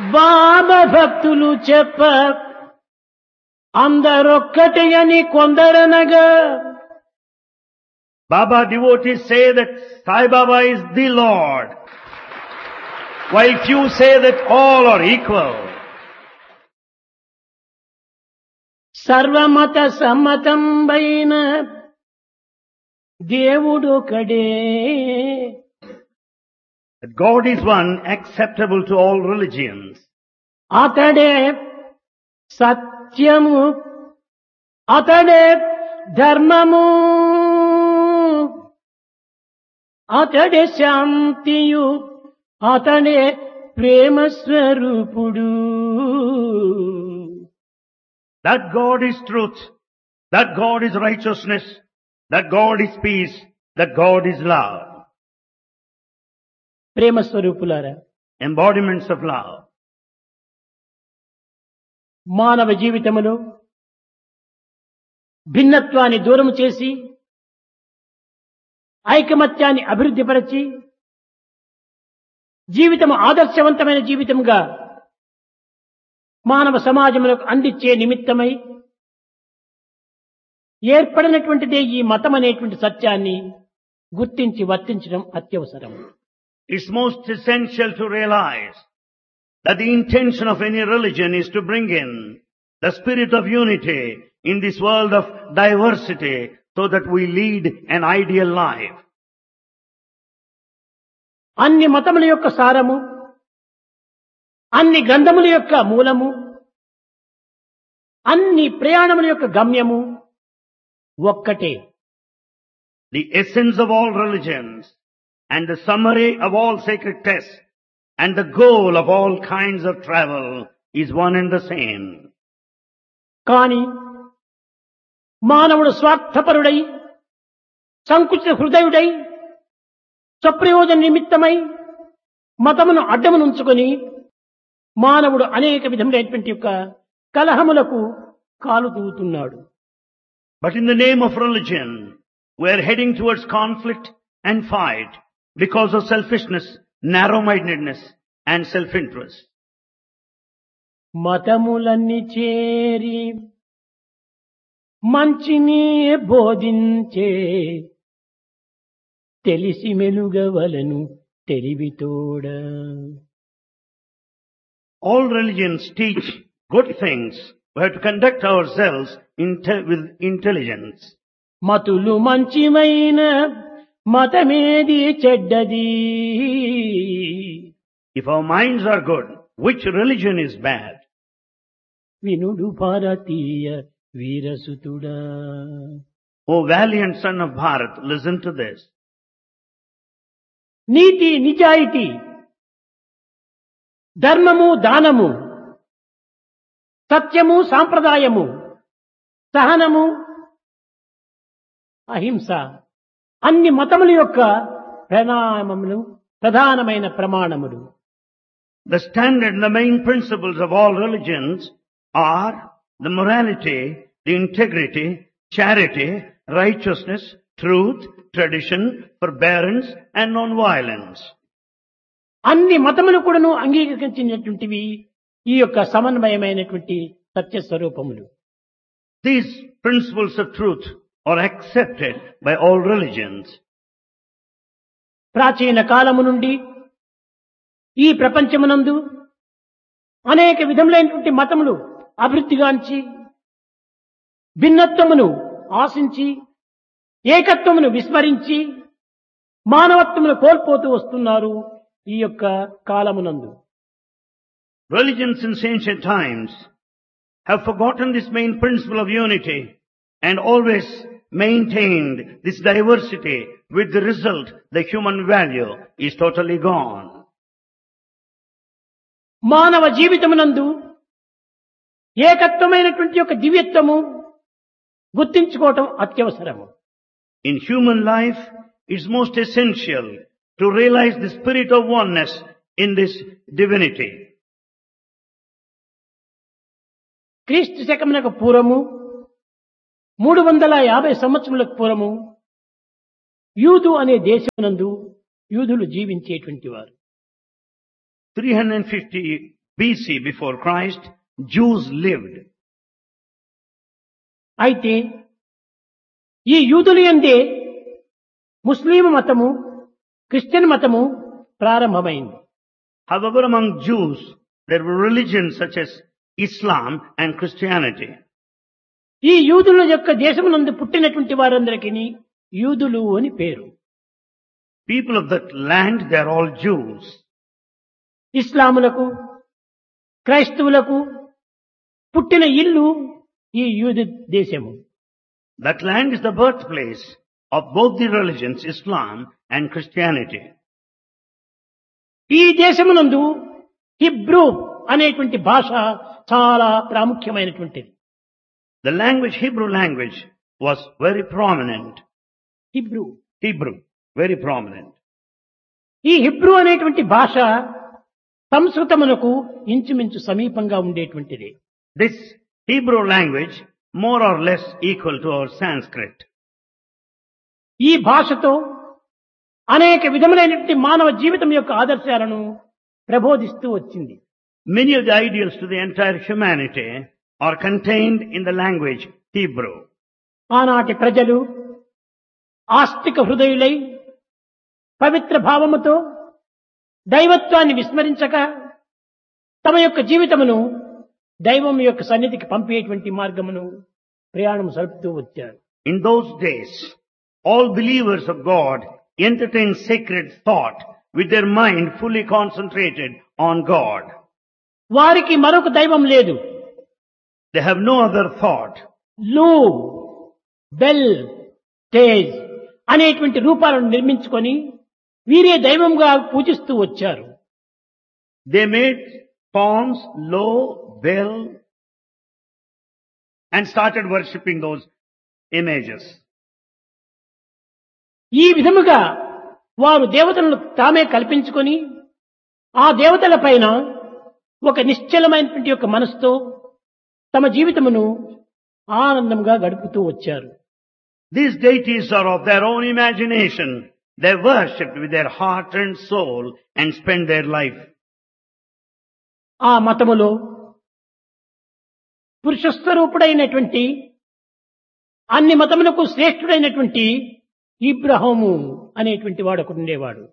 బాబా భక్తులు చెప్ప అందరొక్కటి అని కొందరనగా Baba devotees say that Sai Baba is the Lord, while few say that all are equal. సర్వమత సమ్మతం పైన దేవుడొకడే That God is one, acceptable to all religions. అతడే సత్యము అతడే ధర్మము అతడే శాంతియు అతడే ప్రేమ స్వరూపుడు That God is truth, that God is righteousness, that God is peace, that God is love. ప్రేమ స్వరూపులారా, Embodiments of love. మానవ జీవితములో భిన్నత్వాన్ని దూరం చేసి ఐకమత్యాన్ని అభివృద్ధిపరచి జీవితం ఆదర్శవంతమైన జీవితంగా మానవ సమాజములకు అందించే నిమిత్తమై ఏర్పడినటువంటిదే ఈ మతం అనేటువంటి సత్యాన్ని గుర్తించి వర్తించడం అత్యవసరం. It's most essential to realize that the intention of any religion is to bring in the spirit of unity in this world of diversity so that we lead an ideal life. అన్ని మతముల యొక్క సారము, అన్ని గ్రంథముల యొక్క మూలము, అన్ని ప్రయాణముల యొక్క గమ్యము ఒక్కటే. The essence of all religions and the summary of all sacred texts and the goal of all kinds of travel is one and the same. కాని మానవుడు స్వార్థపరుడై సంకుచిత హృదయుడై స్వప్రయోజన నిమిత్తమై మతమును అడ్డమునుంచుకొని మానవుడు అనేక విధములైనటువంటి యొక్క కలహములకు కాలు దూవుతున్నాడు. But in the name of religion, we are heading towards conflict and fight because of selfishness, narrow-mindedness and self-interest. మతములన్నీ చేరి మంచిని బోధించే తెలిసి మెలుగవలను తెలివితోడ. All religions teach good things. We have to conduct ourselves with intelligence. మతులు మంచివైన మతమేది చెడ్డది. If our minds are good, which religion is bad? వినుడు భారతీయ వీరసుతుడా. O valiant son of Bharat, listen to this. నీతి నిజాయితీ, ధర్మము దానము, సత్యము సాంప్రదాయము, సహనము అహింస అన్ని మతముల యొక్క ప్రధానమైన ప్రమాణములు. The standard and the main principles of all religions are the morality, the integrity, charity, righteousness, truth, tradition, forbearance and non-violence. అన్ని మతములు కూడాను అంగీకరించినటువంటివి ఈ యొక్క సమన్వయమైనటువంటి సత్య స్వరూపములు. These principles of truth are accepted by all religions. ప్రాచీన కాలము నుండి ఈ ప్రపంచమునందు అనేక విధములైనటువంటి మతములు అభివృద్ధిగాంచి భిన్నత్వమును ఆశించి ఏకత్వమును విస్మరించి మానవత్వమును కోల్పోతూ వస్తున్నారు ఈ యొక్క కాలమునందు. Religions in ancient times have forgotten this main principle of unity and always maintained this diversity, with the result the human value is totally gone. మానవ జీవితమునందు ఏకత్వమైనటువంటి యొక్క దివ్యత్వము గుర్తించుకోవటం అత్యవసరము. In human life, it's most essential to realize the spirit of oneness in this divinity. క్రీస్తు శకమునకు పూర్వము 350 సంవత్సరములకు పూర్వము యూదు అనే దేశమునందు యూదులు జీవించేటువంటి వారు. 350 BC, before Christ, Jews lived. అయితే ఈ యూదులు యందే ముస్లిం మతము, క్రిస్టియన్ మతము ప్రారంభమైంది. However, among Jews, there were religions such as Islam and Christianity. ఈ యూదుల యొక్క దేశమునందు పుట్టినటువంటి వారందరికీ యూదులు అని పేరు. People of that land, they are all Jews. ఇస్లాములకు, క్రైస్తవులకు పుట్టిన ఇల్లు ఈ యూదు దేశము. That land is the birthplace of both the religions, Islam and Christianity. ఈ దేశమునందు హిబ్రూ అనేటువంటి భాష చాలా ప్రాముఖ్యమైనటువంటిది. The language, Hebrew language, was very prominent. Hebrew Hebrew, very prominent. ఈ హిబ్రూ అనేటువంటి భాష సంస్కృతమునకు ఇంచుమించు సమీపంగా ఉండేటువంటిది. This Hebrew language, more or less equal to our Sanskrit. ఈ భాషతో అనేక విధములైనటువంటి మానవ జీవితం యొక్క ఆదర్శాలను ప్రబోధిస్తూ వచ్చింది. Many of the ideals to the entire humanity are contained in the language Hebrew. ఆనాటి ప్రజలు ఆస్తిక హృదయులై పవిత్ర భావముతో దైవత్వాన్ని విస్మరించక తమ యొక్క జీవితమును దైవం యొక్క సన్నిధికి పంపేటువంటి మార్గమును ప్రయాణం సలుపుతూ వచ్చారు. In those days, all believers of God entertained sacred thought with their mind fully concentrated on God. వారికి మరొక దైవం లేదు. They have no other thought. లూ, బెల్, తేజ్ అనేటువంటి రూపాలను నిర్మించుకొని వీరే దైవంగా పూజిస్తూ వచ్చారు. They made forms, Lo, Bel, and started worshipping those images. ఈ విధముగా వారు దేవతలను తామే కల్పించుకొని ఆ దేవతల పైన ఒక నిశ్చలమైనటువంటి యొక్క మనసుతో తమ జీవితమును ఆనందంగా గడుపుతూ వచ్చారు. These deities are of their own imagination. They worshipped with their heart and soul and spent their life. ఆ మతములో పురుషస్వరూపుడైనటువంటి అన్ని మతములకు శ్రేష్ఠుడైనటువంటి ఇబ్రాహీము అనేటువంటి వాడు ఒకడు ఉండేవాడు.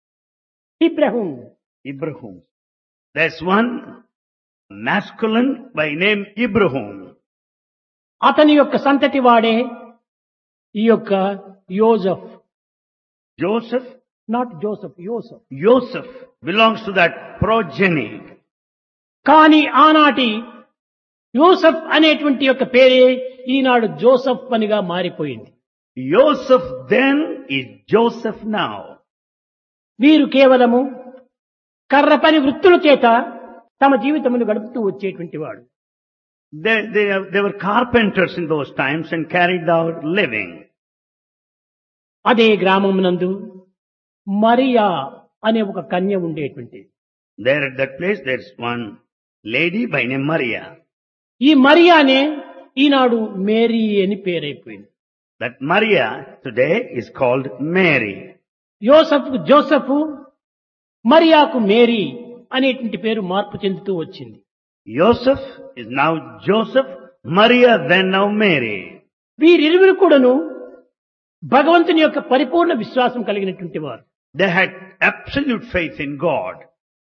Ibrahim. There's one masculine by name Ibrahim. అతని యొక్క సంతతి వాడే ఈ యొక్క యోసెఫ్. Joseph? Not Joseph, యోసెఫ్. Joseph belongs to that progeny. కానీ ఆనాటి యోసెఫ్ అనేటువంటి యొక్క పేరే ఈనాడు జోసెఫ్ పనిగా మారిపోయింది. Joseph then is Joseph now. వీరు కేవలము కర్ర పని వృత్తుల చేత తమ జీవితమును గడుపుతూ వచ్చేటువంటి వాడు. They were carpenters in those times and carried out living. అదే గ్రామమునందు మరియా అనే ఒక కన్య ఉండేటువంటి. There at that place there's one lady by name Maria. ఈ మరియానే ఈనాడు మేరీ అని పేరైపోయింది. That Maria today is called Mary. యోసెఫ్ Joseph, మరియాకు Mary అనేటువంటి పేరు మార్పు చెందుతూ వచ్చింది. Joseph is now Joseph, Maria then now Mary. వీరిరువురు కూడాను భగవంతుని యొక్క పరిపూర్ణ విశ్వాసం కలిగినటువంటి వారు. They had absolute faith in God.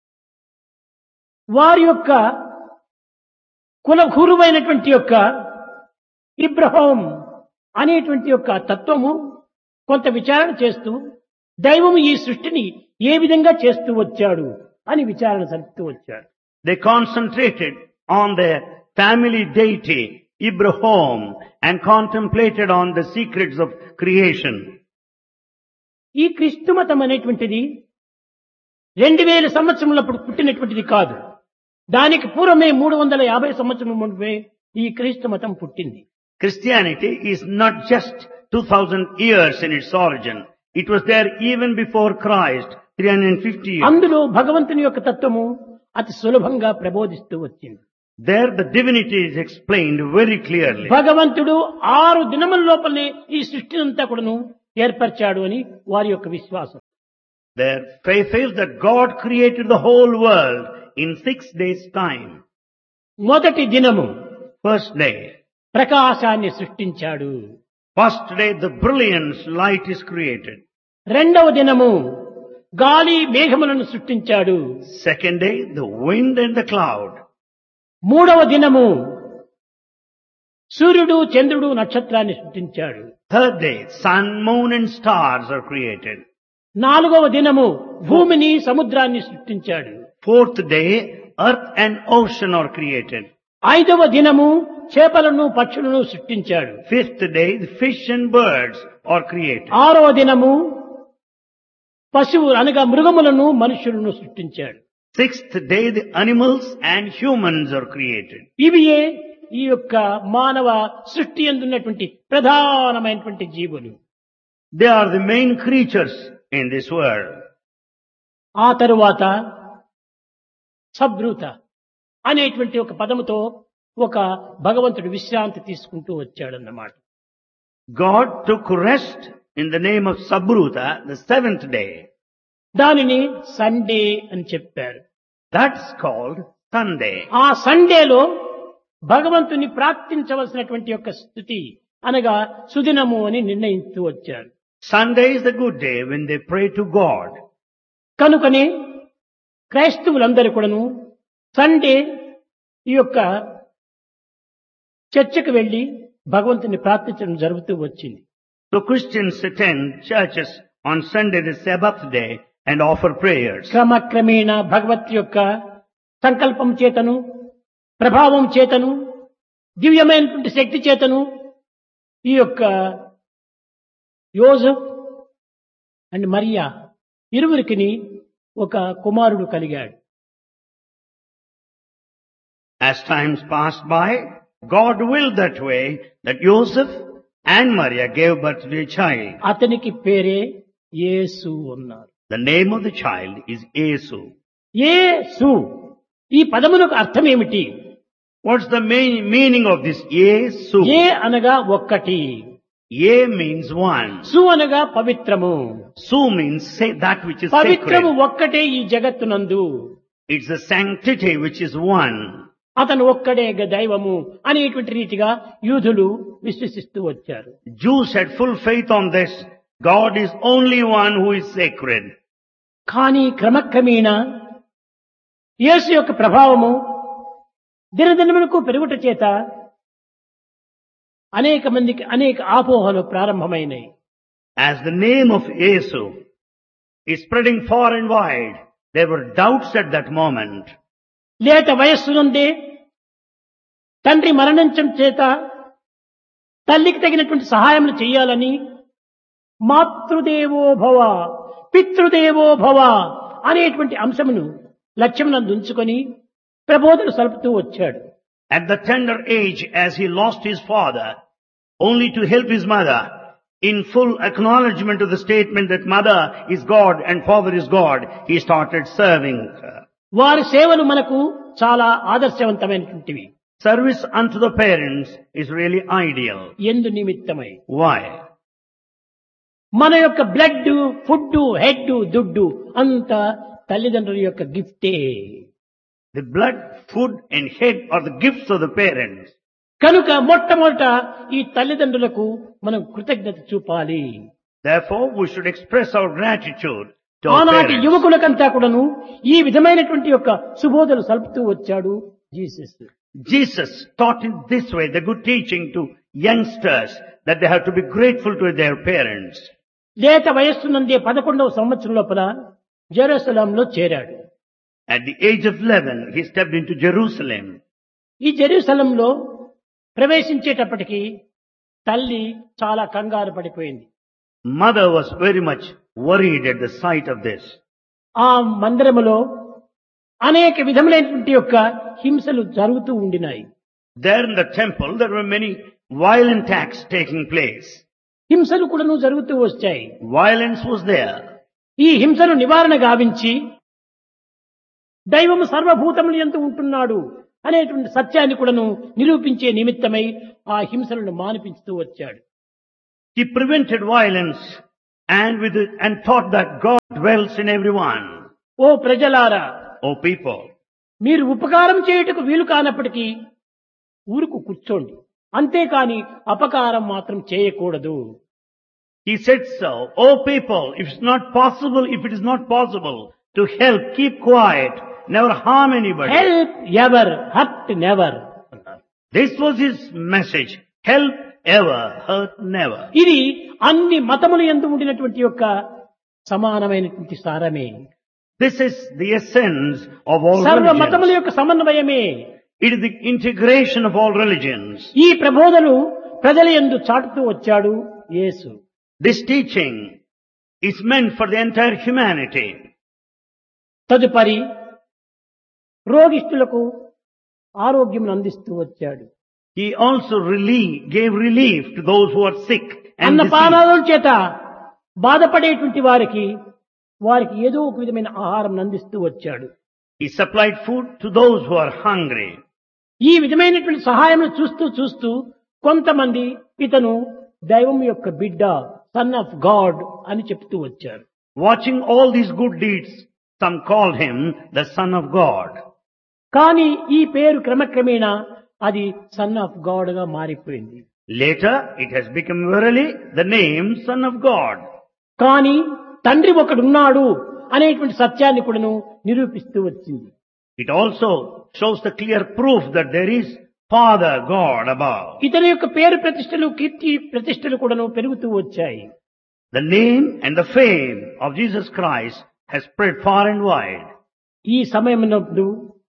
వారి యొక్క కులగురువైనటువంటి యొక్క ఇబ్రాహీం అనేటువంటి యొక్క తత్వము కొంత విచారణ చేస్తూ దైవము ఈ సృష్టిని ఏ విధంగా చేస్తూ వచ్చాడు అని విచారణ జరుపుతూ వచ్చాడు. They concentrated on their family deity, Ibrahim, and contemplated on the secrets of creation. ఈ క్రీస్తు మతం అనేటువంటిది 2000 సంవత్సరములప్పుడు పుట్టినటువంటిది కాదు. దానికి పూర్వమే 350 సంవత్సరం ముందే ఈ క్రీస్తు మతం పుట్టింది. Christianity is not just 2000 years in its origin. It was there even before Christ, 350 years. అందులో భగవంతుని యొక్క తత్వము అతి సులభంగా ప్రబోధిస్తూ వచ్చింది. There the divinity is explained very clearly. భగవంతుడు 6 దినముల లోపలనే ఈ సృష్టినంతా కూడాను ఏర్పరిచాడు అని వారి యొక్క విశ్వాసం. Their faith is that God created the whole world in 6 days' time. మొదటి దినము First day. ప్రకాశాన్ని సృష్టించాడు. First day, the brilliance light is created. రెండవ దినము గాలి మేఘములను సృష్టించాడు. Second day, the wind and the cloud. మూడవ దినము సూర్యుడు చంద్రుడు నక్షత్రాన్ని సృష్టించాడు. Third day, sun, moon and stars are created. నాలుగవ దినము భూమిని సముద్రాన్ని సృష్టించాడు. Fourth day, earth and ocean are created. ఐదవ దినము చేపలను పక్షులను సృష్టించాడు. Fifth day, the fish and birds are created. ఆరవ దినము పశువు అనగా మృగములను మనుషులను సృష్టించాడు. Sixth day, the animals and humans are created. ఇవియే ఈ యొక్క మానవ సృష్టి యందున్నటువంటి ప్రధానమైనటువంటి జీవులు. They are the main creatures in this world. ఆ తరువాత సబ్రూత అనేటువంటి ఒక పదముతో ఒక భగవంతుడు విశ్రాంతి తీసుకుంటూ వచ్చాడన్నమాట. God took rest in the name of Sabruta, the 7th day. దానిని సండే అని చెప్పారు. That's called Sunday. ఆ సండేలో భగవంతుని ప్రార్థించవలసినటువంటి యొక్క స్థుతి అనగా సుదినము అని నిర్ణయిస్తూ వచ్చారు. Sunday is the good day when they pray to God. కనుకనే క్రైస్తవులందరూ కూడాను సండే ఈ యొక్క చర్చకు వెళ్లి భగవంతుని ప్రార్థించడం జరుగుతూ వచ్చింది. So Christians attend churches on Sunday, the Sabbath day, and offer prayers. క్రమక్రమేణా భగవత్ యొక్క సంకల్పం చేతను ప్రభావం చేతను దివ్యమైనటువంటి శక్తి చేతను ఈ యొక్క యోజెఫ్ అండ్ మరియా ఇరువురికి ఒక కుమారుడు కలిగాడు. As times passed by, God willed that way that Joseph and Maria gave birth to a child. అతనికి పేరే యేసు అన్నారు. The name of the child is Yesu. యేసు ఈ పదమునకు అర్థం ఏమిటి? What's the main meaning of this Yesu? ఏ అనగా ఒక్కటి, Ye means one. సు అనగా పవిత్రము. Su means say that which is పవిత్రము sacred. ఒక్కటే ఈ జగత్తునందు. It's the sanctity which is one. అతను ఒక్కడే దైవము అనేటువంటి రీతిగా యూదులు విశ్వసిస్తూ వచ్చారు. Jews had full faith on this. God is only one who is sacred. కానీ క్రమక్రమేణా యేసు యొక్క ప్రభావము దినదినములకు పెరుగుట చేత అనేక మందికి అనేక ఆపోహలు ప్రారంభమైనాయి. As the name of Yesu is spreading far and wide, there were doubts at that moment. లేత వయస్సునందే తండ్రి మరణించడం చేత తల్లికి తగినటువంటి సహాయములు చేయాలని మాతృదేవో భవ పితృదేవో భవ అనేటువంటి అంశమును లక్ష్యమునందు ఉంచుకొని ప్రబోధన సలుపుతూ వచ్చాడు. At the tender age, as he lost his father, only to help his mother, in full acknowledgement of the statement that mother is God and father is God, he started serving her. వారి సేవలు మనకు చాలా ఆదర్శవంతమైనటువంటివి. Service unto the parents is really ideal. ఎందు నిమిత్తమై Why? మన యొక్క blood food head దుడ్డు అంత తల్లిదండ్రుల యొక్క గిఫ్టే. The blood, food and head are the gifts of the parents. కనుక మొట్టమొదట ఈ తల్లిదండ్రులకు మనం కృతజ్ఞత చూపాలి. Therefore, we should express our gratitude to our ఆనాటి parents. యువకులకంతా కూడాను ఈ విధమైనటువంటి యొక్క సుబోధలు సలుపుతూ వచ్చాడు Jesus. Jesus taught in this way the good teaching to youngsters that they have to be grateful to their parents. లేత వయస్సు నందే 11వ సంవత్సరం లోపల జెరూసలంలో చేరాడు. At the age of 11, he stepped into Jerusalem. ఈ జెరూసలంలో ప్రవేశించేటప్పటికి తల్లి చాలా కంగారు పడిపోయింది. Mother was very much worried at the sight of this. ఆ మందిరములో అనేక విధములైనటువంటి యొక్క హింసలు జరుగుతూ ఉండినాయి. There in the temple, there were many violent acts taking place. హింసలు కూడాను జరుగుతూ వచ్చాయి. Violence was there. ఈ హింసను నివారణ గావించి దైవము సర్వభూతములు యందు ఉంటున్నాడు అనేటువంటి సత్యాన్ని కూడాను నిరూపించే నిమిత్తమై ఆ హింసలను మానిపించుతూ వచ్చాడు. He prevented violence and taught that God dwells in everyone. ఓ ప్రజలారా, O people, మీరు ఉపకారం చేయుటకు వీలు కానప్పటికీ ఊరుకు కూర్చోండి, అంతేకాని అపకారం మాత్రం చేయకూడదు. He said so. Oh people, if it is not possible to help, keep quiet, never harm anybody. Help ever, hurt never. This was his message. Help ever, hurt never. ఇది అన్ని మతములు యందు ఉండినటువంటి యొక్క సమానమైనటువంటి సారమే. This is the essence of all సర్వ religions. మతముల యొక్క సమన్వయమే. It is the integration of all religions. ఈ ప్రబోధను ప్రజల యందు చాటుతూ వచ్చాడు యేసు. This teaching is meant for the entire humanity. తదుపరి రోగిష్ఠులకు ఆరోగ్యం అందిస్తూ వచ్చాడు. He also gave relief to those who are sick and diseased. అన్నపానాదుల చేత బాధపడేటువంటి వారికి ఏదో ఒక విధమైన ఆహారం అందిస్తూ వచ్చాడు. He supplied food to those who are hungry. ఈ విధమైనటువంటి సహాయం చూస్తూ కొంతమంది ఇతను దైవం యొక్క బిడ్డ, సన్ ఆఫ్ గాడ్ అని చెప్తూ వచ్చారు. Watching all these good deeds, some called him the Son of God. కానీ ఈ పేరు క్రమక్రమేణా అది సన్ ఆఫ్ గాడ్ గా మారిపోయింది. Later, it has become verily the name Son of God. కానీ తండ్రి ఒకడున్నాడు అనేటువంటి సత్యాన్ని కూడాను నిరూపిస్తూ వచ్చింది. It also shows the clear proof that there is Father God above. ఇతని యొక్క పేరు ప్రతిష్టలు, కీర్తి ప్రతిష్టలు కూడాను పెరుగుతూ వచ్చాయి. The name and the fame of Jesus Christ has spread far and wide. ఈ సమయమునందు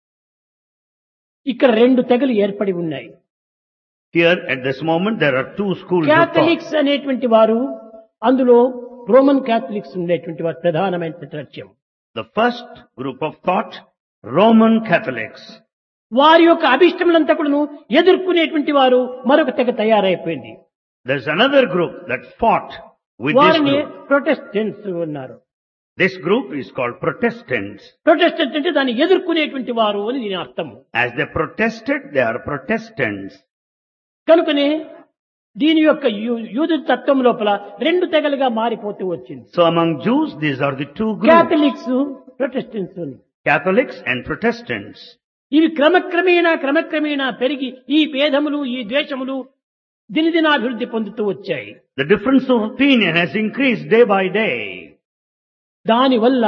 ఇక్కడ రెండు తెగలు ఏర్పడి ఉన్నాయి. Here at this moment there are two schools of thought. Catholics అనేటువంటి వారు, అందులో రోమన్ క్యాథలిక్స్ ఉండేటువంటి వారు ప్రధానమైన లక్ష్యం. The first group of thought, Roman Catholics. వారి యొక్క అభిష్టములంతా కూడాను ఎదుర్కొనేటువంటి వారు మరొక తెగ తయారైపోయింది. There's another group that fought with this వారిని group. ప్రొటెస్టెంట్స్ ఉన్నారు. This group is called Protestants. Protestant అంటే దాన్ని ఎదుర్కొనేటువంటి వారు అని దీని అర్థం. As they protested, they are Protestants. కనుకనే దీని యొక్క యూదు తత్వం లోపల రెండు తెగలుగా మారిపోతూ వచ్చింది. So among Jews, these are the two groups. Catholics, Protestants. Catholics and Protestants. ఇవి క్రమక్రమేణా పెరిగి ఈ భేదములు, ఈ ద్వేషములు దినదినాభివృద్ధి పొందుతూ వచ్చాయి. The difference of opinion has increased day by day. దానివల్ల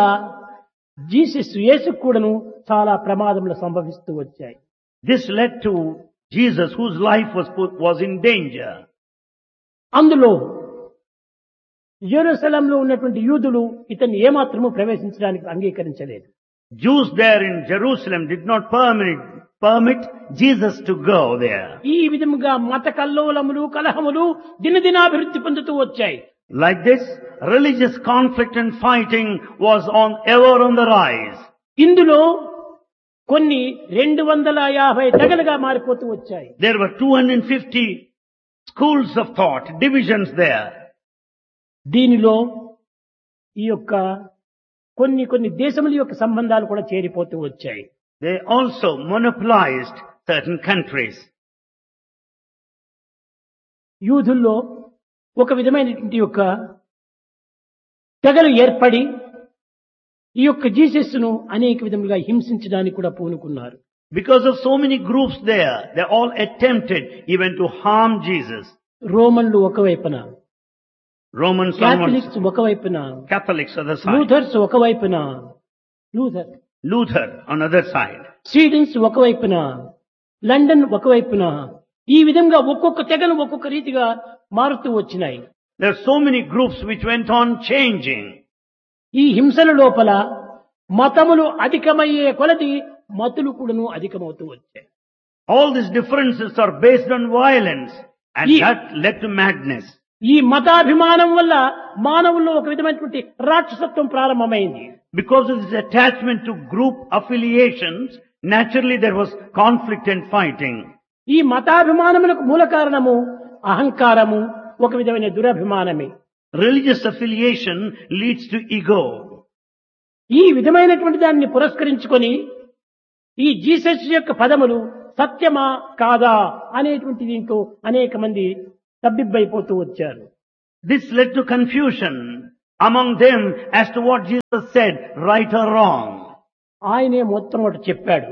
యేసు కూడాను చాలా ప్రమాదములు సంభవిస్తూ వచ్చాయి. This led to Jesus, whose life was in danger. అందులో యెరూషలేములో ఉన్నటువంటి యూదులు ఇతన్ని ఏమాత్రము ప్రవేశించడానికి అంగీకరించలేదు. Jews there in Jerusalem did not permit Jesus to go there. ఈ విధముగా మత కల్లోలములు, కలహములు దినదినాభివృద్ధి పొందుతూ వచ్చాయి. Like this, religious conflict and fighting was ever on the rise. ఇందులో కొన్ని 250 తెగలుగా మారిపోతూ వచ్చాయి. There were 250 schools of thought, divisions there. దీనిలో ఈ యొక్క కొన్ని దేశముల యొక్క సంబంధాలు కూడా చేరిపోతూ వచ్చాయి. They also monopolized certain countries. యూదుల్లో ఒక విధమైనటువంటి యొక్క తెగలు ఏర్పడి ఈ యొక్క జీసస్ను అనేక విధములుగా హింసించడానికి కూడా పూనుకున్నారు. Because of so many groups there, they all attempted even to harm Jesus. రోమన్లు ఒకవైపున, Romans, క్యాథలిక్స్ ఒకవైపున, Catholics on the side, లూథర్స్ ఒకవైపున, Luther on the other side. స్వీడన్స్ ఒకవైపున, లండన్ ఒకవైపున, ఈ విధంగా ఒక్కొక్క తెగలు ఒక్కొక్క రీతిగా మారుతూ వచ్చినాయి. There are so many groups which went on changing. ఈ హింసల లోపల మతములు అధికమయ్యే కొలది మతులు కూడాను అధికమవుతూ వచ్చాయి. All these differences are based on violence, and that led to madness. ఈ మతాభిమానం వల్ల మానవుల్లో ఒక విధమైనటువంటి రాక్షసత్వం ప్రారంభమైంది. Because of this attachment to group affiliations, naturally there was conflict and fighting. ఈ మతాభిమానములకు మూల కారణము అహంకారము, ఒక విధమైన దురభిమానమే. Religious affiliation leads to ego. ఈ విధమైనటువంటి దాన్ని పురస్కరించుకొని ఈ జీసస్ యొక్క పదములు సత్యమా కాదా అనేటువంటి దీంతో అనేక మంది తబ్బిబ్బైపోతూ వచ్చారు. This led to confusion among them as to what Jesus said, right or wrong. ఆయనే మొత్తం ఒకటి చెప్పాడు.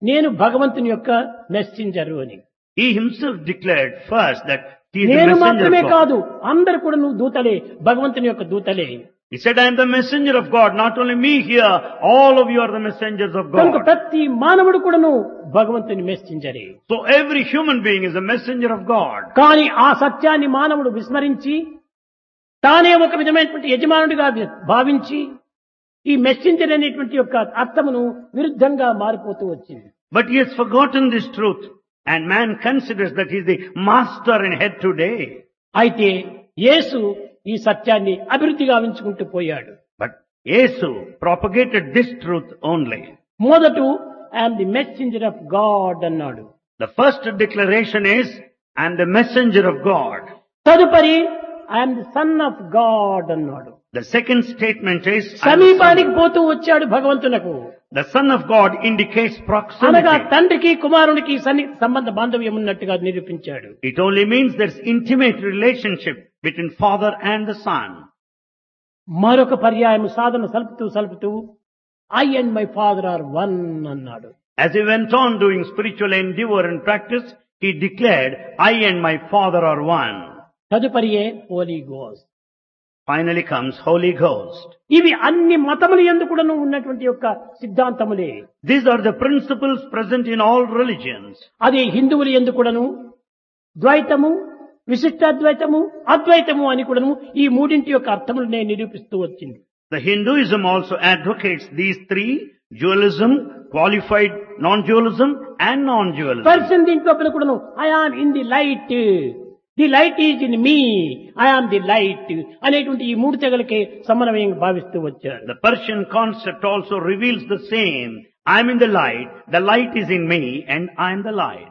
నేను భగవంతుని యొక్క మెసెంజరు అని. He himself declared first that he is the నేను messenger మాత్రమే of God. కాదు, అందరు కూడా నువ్వు దూతలే, భగవంతుని యొక్క దూతలే. He said, I am the messenger of God. Not only me here, all of you are the messengers of కనుక God. ప్రతి మానవుడు కూడాను భగవంతుని మెసెంజరే. So every human being is a messenger of God. కానీ ఆ సత్యాన్ని మానవుడు విస్మరించి తానే ఒక విధమైనటువంటి యజమానుడిగా భావించి ఈ మెసెంజర్ అనేటువంటి యొక్క అర్థమును విరుద్ధంగా మారిపోతూ వచ్చింది. But he has forgotten this truth, and man considers that he is the master and head today. అయితే యేసు ఈ సత్యాన్ని అభివృద్ధి గావించుకుంటూ పోయాడు. But Yesu propagated this truth only. మొదట I'm the messenger of God అన్నాడు. The first declaration is, I am the messenger of God. తదుపరి I'm the son of God అన్నాడు. The second statement is, I am the సమీపానికి son. పోతూ వచ్చాడు భగవంతునకు. The Son of God indicates అనగా proximity. తండ్రికి కుమారునికి సంబంధ బాంధవ్యం ఉన్నట్టుగా నిరూపించాడు. It only means there's intimate relationship between Father and the Son. మరొక పర్యాయం సాధన సలుపుతూ I and my father are one అన్నాడు. As he went on doing spiritual endeavor and practice, he declared, I and my Father are one. తదుపరియే Holi ghost. Finally comes Holy Ghost. ఇవి అన్ని మతములు యందు కూడాను ఉన్నటువంటి యొక్క సిద్ధాంతములే. These are the principles present in all religions. అది హిందువుల యందు కూడాను ద్వైతము, విశిష్టాద్వైతము, అద్వైతము అని కూడాను ఈ మూడింటి యొక్క అర్థములనే నిరూపిస్తూ వచ్చింది. The Hinduism also advocates these three: dualism, qualified non-dualism, and non-dualism. Person దీంట్లో కూడాను I am in the light, the light is in me, I am the light అనేటువంటి ఈ మూడు తెగలకే సమన్వయంగా భావిస్తూ వచ్చారు. The Persian concept also reveals the same. I am in the light is in me, and I am the light.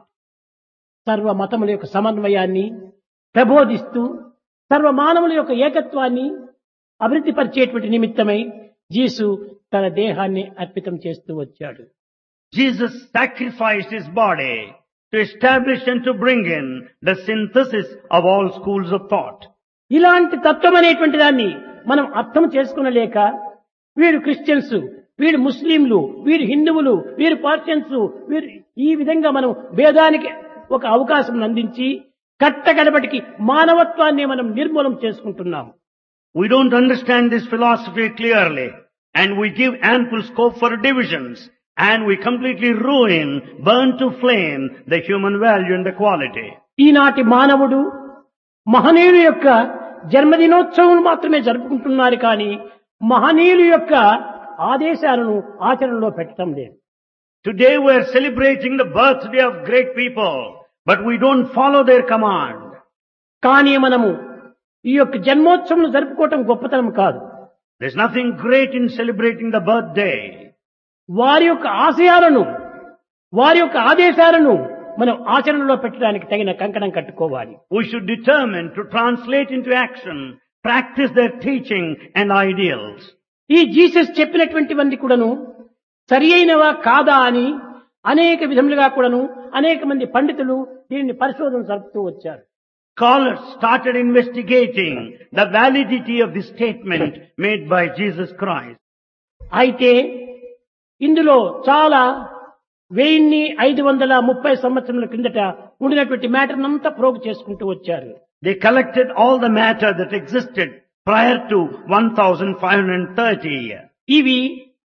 సర్వ మతముల యొక్క సమన్వయాన్ని ప్రబోధిస్తూ సర్వ మానవుల యొక్క ఏకత్వాన్ని అభివృద్ధి పరిచేటువంటి నిమిత్తమై యేసు తన దేహాన్ని అర్పితం చేస్తూ వచ్చాడు. Jesus sacrificed his body to establish and to bring in the synthesis of all schools of thought. ఇలాంటి తత్వం అనేటువంటి దాన్ని మనం అర్థం చేసుకునలేక వీరు క్రిస్టియన్స్, వీరు ముస్లింలు, వీరు హిందువులు, వీరు పార్షియన్స్, వీరు ఈ విధంగా మనం భేదానికి ఒక అవకాశం అందించి కట్టగడబటికి మానవత్వాన్ని మనం నిర్మూలం చేసుకుంటున్నాం. We don't understand this philosophy clearly, and we give ample scope for divisions, and we completely ruin, burn to flame the human value and the quality. ఈనాటి మానవుడు మహనీయుల యొక్క జన్మదినోత్సవం మాత్రమే జరుపుకుంటున్నారు కానీ మహనీయుల యొక్క ఆదేశాలను ఆచరణలో పెట్టడం లేదు. Today we are celebrating the birthday of great people, but we don't follow their command. కానీ మనము ఈ యొక్క జన్మోత్సవం జరుపుకోవటం గొప్పతనం కాదు. There's nothing great in celebrating the birthday. వారి యొక్క ఆశయాలను, వారి యొక్క ఆదేశాలను మనం ఆచరణలో పెట్టడానికి తగిన కంకణం కట్టుకోవాలి. We should determine to translate into action, practice their teaching and ideals. ఈ జీసస్ చెప్పినటువంటివన్నీ కూడాను సరి అయినవా కాదా అని అనేక విధములుగా కూడాను అనేక మంది పండితులు దీనిని పరిశోధన జరుపుతూ వచ్చారు. Scholars started investigating the validity of this statement made by Jesus Christ. అయితే ఇందులో చాలా 1530 సంవత్సరముల కిందట ఉండినటువంటి మ్యాటర్ అంతా ప్రోగ్ చేసుకుంటూ వచ్చారు. They collected all the matter that existed prior to 1530. ఇవి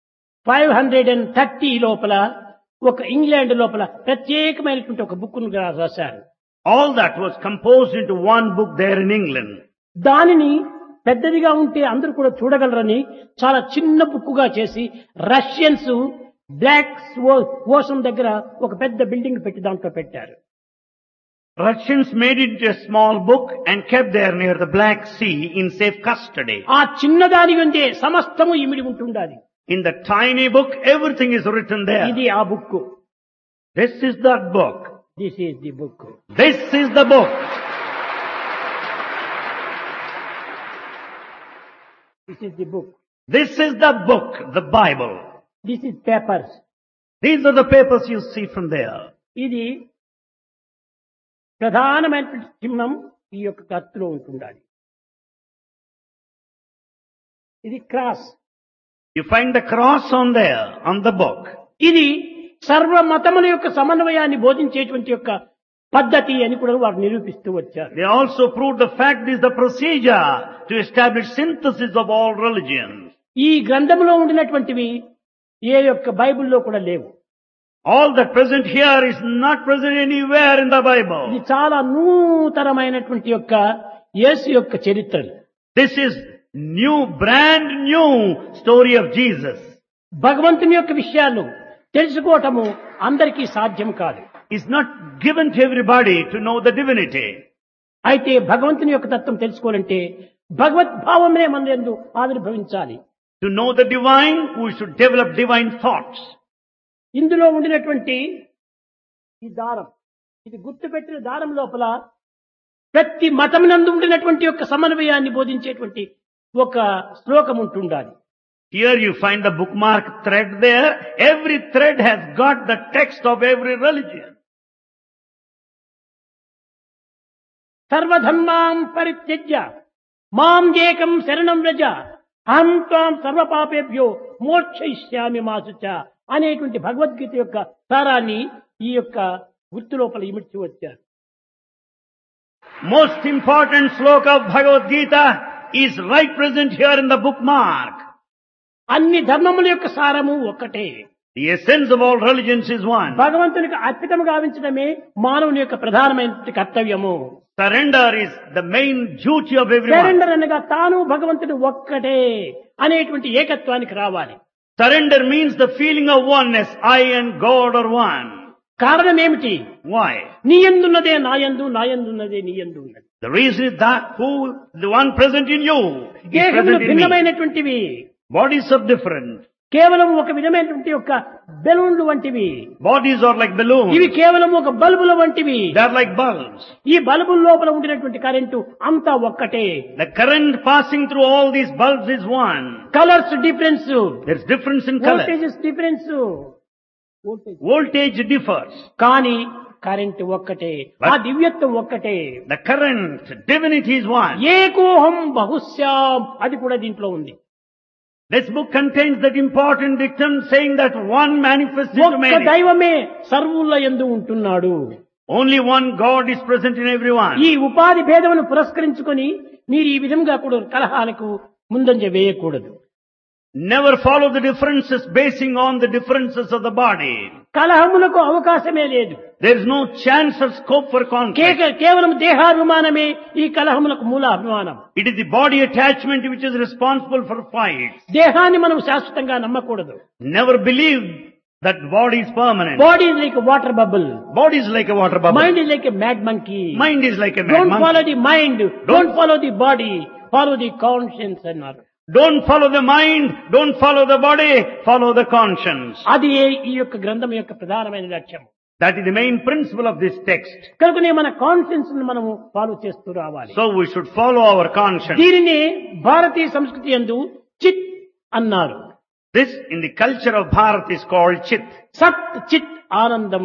530 లోపల ఒక ఇంగ్లాండ్ లోపల ప్రత్యేకమైనటువంటి ఒక బుక్ ను రాశారు. All that was composed into one book there in England. దానిని పెద్దదిగా ఉంటే అందరూ కూడా చూడగలరని చాలా చిన్న బుక్కుగా చేసి రష్యన్స్ బ్లాక్ ఓషన్ దగ్గర ఒక పెద్ద బిల్డింగ్ పెట్టి దాంట్లో పెట్టారు. Russians made it a small book and kept there near the Black Sea in safe custody. ఆ చిన్నదాని ఉండే సమస్తము ఇమిడి ఉంటుండాలి. In the tiny book, everything is written there. ఇది ఆ book. This is that book. This is the book. This is the book. This is the book. This is the book, the Bible. This is papers. These are the papers you see from there. ఇది ప్రధానమైన చిహ్నం ఈ యొక్క కత్తులో ఉంటుండాలి. ఇది cross. You find the cross on there, on the book. ఇది సర్వ మతముల యొక్క సమన్వయాన్ని బోధించేటువంటి యొక్క పద్ధతి అని కూడా వారు నిరూపిస్తూ వచ్చారు. They also proved the fact is the procedure to establish synthesis of all religions. ఈ గ్రంథంలో ఉండినటువంటివి ఏ యొక్క బైబిల్లో కూడా లేవు. All that present here is not present anywhere in the ఇది Bible. చాలా నూతనమైనటువంటి యొక్క యేసు యొక్క చరిత్ర. This is new, brand new story of Jesus. భగవంతుని యొక్క విషయాలు తెలుసుకోవటము అందరికీ సాధ్యం కాదు. It's not given to everybody to know the divinity. అయితే భగవంతుని యొక్క తత్వం తెలుసుకోవాలంటే భగవద్భావమే మన యందు ఆవిర్భవించాలి. To know the divine, we should develop divine thoughts. ఇందులో ఉండినటువంటి ఈ దారం, ఇది గుర్తుపెట్టిన దారం లోపల ప్రతి మతమునందు ఉండినటువంటి యొక్క సమన్వయాన్ని బోధించేటువంటి ఒక శ్లోకం ఉంటుండాలి. Here you find the bookmark thread there. Every thread has got the text of every religion. సర్వధర్మాం పరిత్యజ్య మాం ఏకం శరణం వ్రజ అహం త్వాం సర్వపాపేభ్యో మోక్షయిష్యామి మా శుచ అనేటువంటి భగవద్గీత యొక్క సారాన్ని ఈ యొక్క గుర్తు లోపల ఇమిడ్చి వచ్చారు. Most important sloka of Bhagavad Gita is right present here in the bookmark. అన్ని ధర్మముల యొక్క సారము ఒక్కటే. The essence of all religions is one. భగవంతునికి అర్పితం గావించడమే మానవుని యొక్క ప్రధానమైన కర్తవ్యము. Surrender is the main duty of everyone. Surrender అనగా తాను భగవంతుడు ఒక్కటే అనేటువంటి ఏకత్వానికి రావాలి. Surrender means the feeling of oneness. I and God are one. కారణం ఏమిటి? Why? నీ యందున్నదే నా యందు, నా యందున్నదే నీ యందు ఉన్నది. The reason is that the one present in you is దేహములు present in me. భిన్నమైనటువంటివి, Bodies are different. కేవలం ఒక విధమైనటువంటి యొక్క బెలూన్లు వంటివి. Bodies are like balloons. ఇవి కేవలం ఒక బల్బుల వంటివి. They are like bulbs. ఈ బల్బుల లోపల ఉండినటువంటి కరెంటు అంతా ఒక్కటే. The current passing through all these bulbs is one. Colours difference, There's difference in color. Voltages difference, Voltage differs. కానీ కరెంటు ఒక్కటే, ఆ దివ్యత్వం ఒక్కటే. The current, divinity is one. ఏకోహం బహుశ్యాం అది కూడా దీంట్లో ఉంది. This book contains that important dictum saying that one manifests into ఒక్క many. దైవమే సర్వుల యందు ఉంటున్నాడు. Only one God is present in everyone. ఈ ఉపాధి భేదమును పురస్కరించుకొని మీరు ఈ విధంగా కూడా కలహాలకు ముందంజ వేయకూడదు. Never follow the differences basing on the differences of the body. కలహములకు అవకాశమే లేదు. There is no chance or scope for conflict. కేవలం దేహాభిమానమే ఈ కలహములకు మూల అభిమానం. It is the body attachment which is responsible for fights. దేహాన్ని మనం శాశ్వతంగా నమ్మకూడదు. Never believe that body is permanent. Body is like water bubble, Body is like a water bubble. Mind is like a mad monkey. Mind is like a mad don't follow monkey. The mind, don't follow the body, follow the conscience అన్నారు. Don't follow the mind, don't follow the body, follow the conscience. అది ఈ యొక్క గ్రంథం యొక్క ప్రధానమైన లక్ష్యం. That is the main principle of this text. కనుకనే మన కాన్షియన్స్ ను మనము ఫాలో చేస్తూ రావాలి. So we should follow our conscience. దీనిని భారతీయ సంస్కృతి యందు చిత్ అన్నారు. This in the culture of Bharat is called Chit. సత్ చిత్ ఆనందం.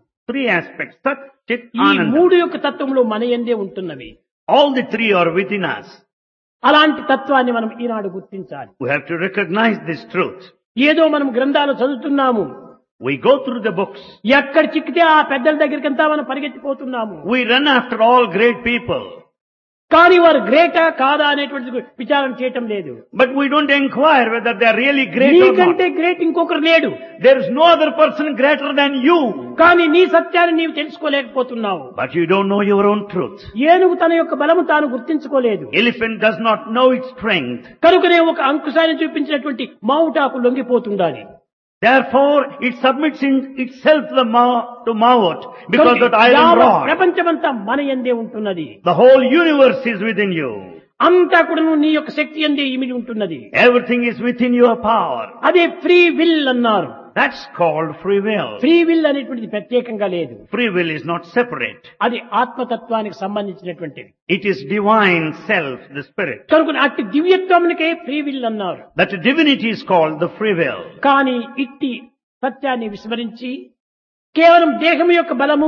3 aspects. Sat, Chit, ఈ Ananda. మూడు యొక్క తత్వంలో మన యందే ఉంటున్నవి. All the 3 are within us. అలాంటి తత్వాన్ని మనం ఈనాడు గుర్తించాలి. We have to recognize this truth. ఏదో మనం గ్రంథాలు చదువుతున్నాము, We go through the books. ఎక్కడ చిక్కితే ఆ పెద్దల దగ్గరికంతా మనం పరిగెత్తిపోతున్నాము. We run after all great people. కానీ వారు గ్రేటా కాదా అనేటువంటి విచారణ చేయటం లేదు. But we don't inquire whether they are really great or not. నీకంటే గ్రేట్ ఇంకొకరు లేడు. There is no other person greater than you. కానీ నీ సత్యాన్ని నీవు తెలుసుకోలేకపోతున్నావు. But you don't know your own truth. ఏనుగు తన యొక్క బలము తాను గుర్తించుకోలేదు. Elephant does not know its strength. కనుకనే ఒక అంకుశాన్ని చూపించినటువంటి మావుటాకు లొంగిపోతుండాలి. Therefore, it submits in itself to Mawat because that iron యావత్ rod. ప్రపంచమంతా మన యందే ఉంటున్నది. The whole universe is within you. అంతా కూడా నీ యొక్క శక్తి యందే ఇమిడి ఉంటున్నది. Everything is within your power. అదే ఫ్రీ విల్ అన్నారు. That's called free will. Free will అనేటువంటిది ప్రత్యేకంగా లేదు. Free will is not separate. అది ఆత్మతత్వానికి సంబంధించినటువంటిది. It is divine self, the spirit. కనుక అట్టి దివ్యత్వమునికే ఫ్రీ విల్ అన్నారు. That divinity is called the free will. కానీ ఇట్టి సత్యాన్ని విస్మరించి కేవలం దేహం యొక్క బలము,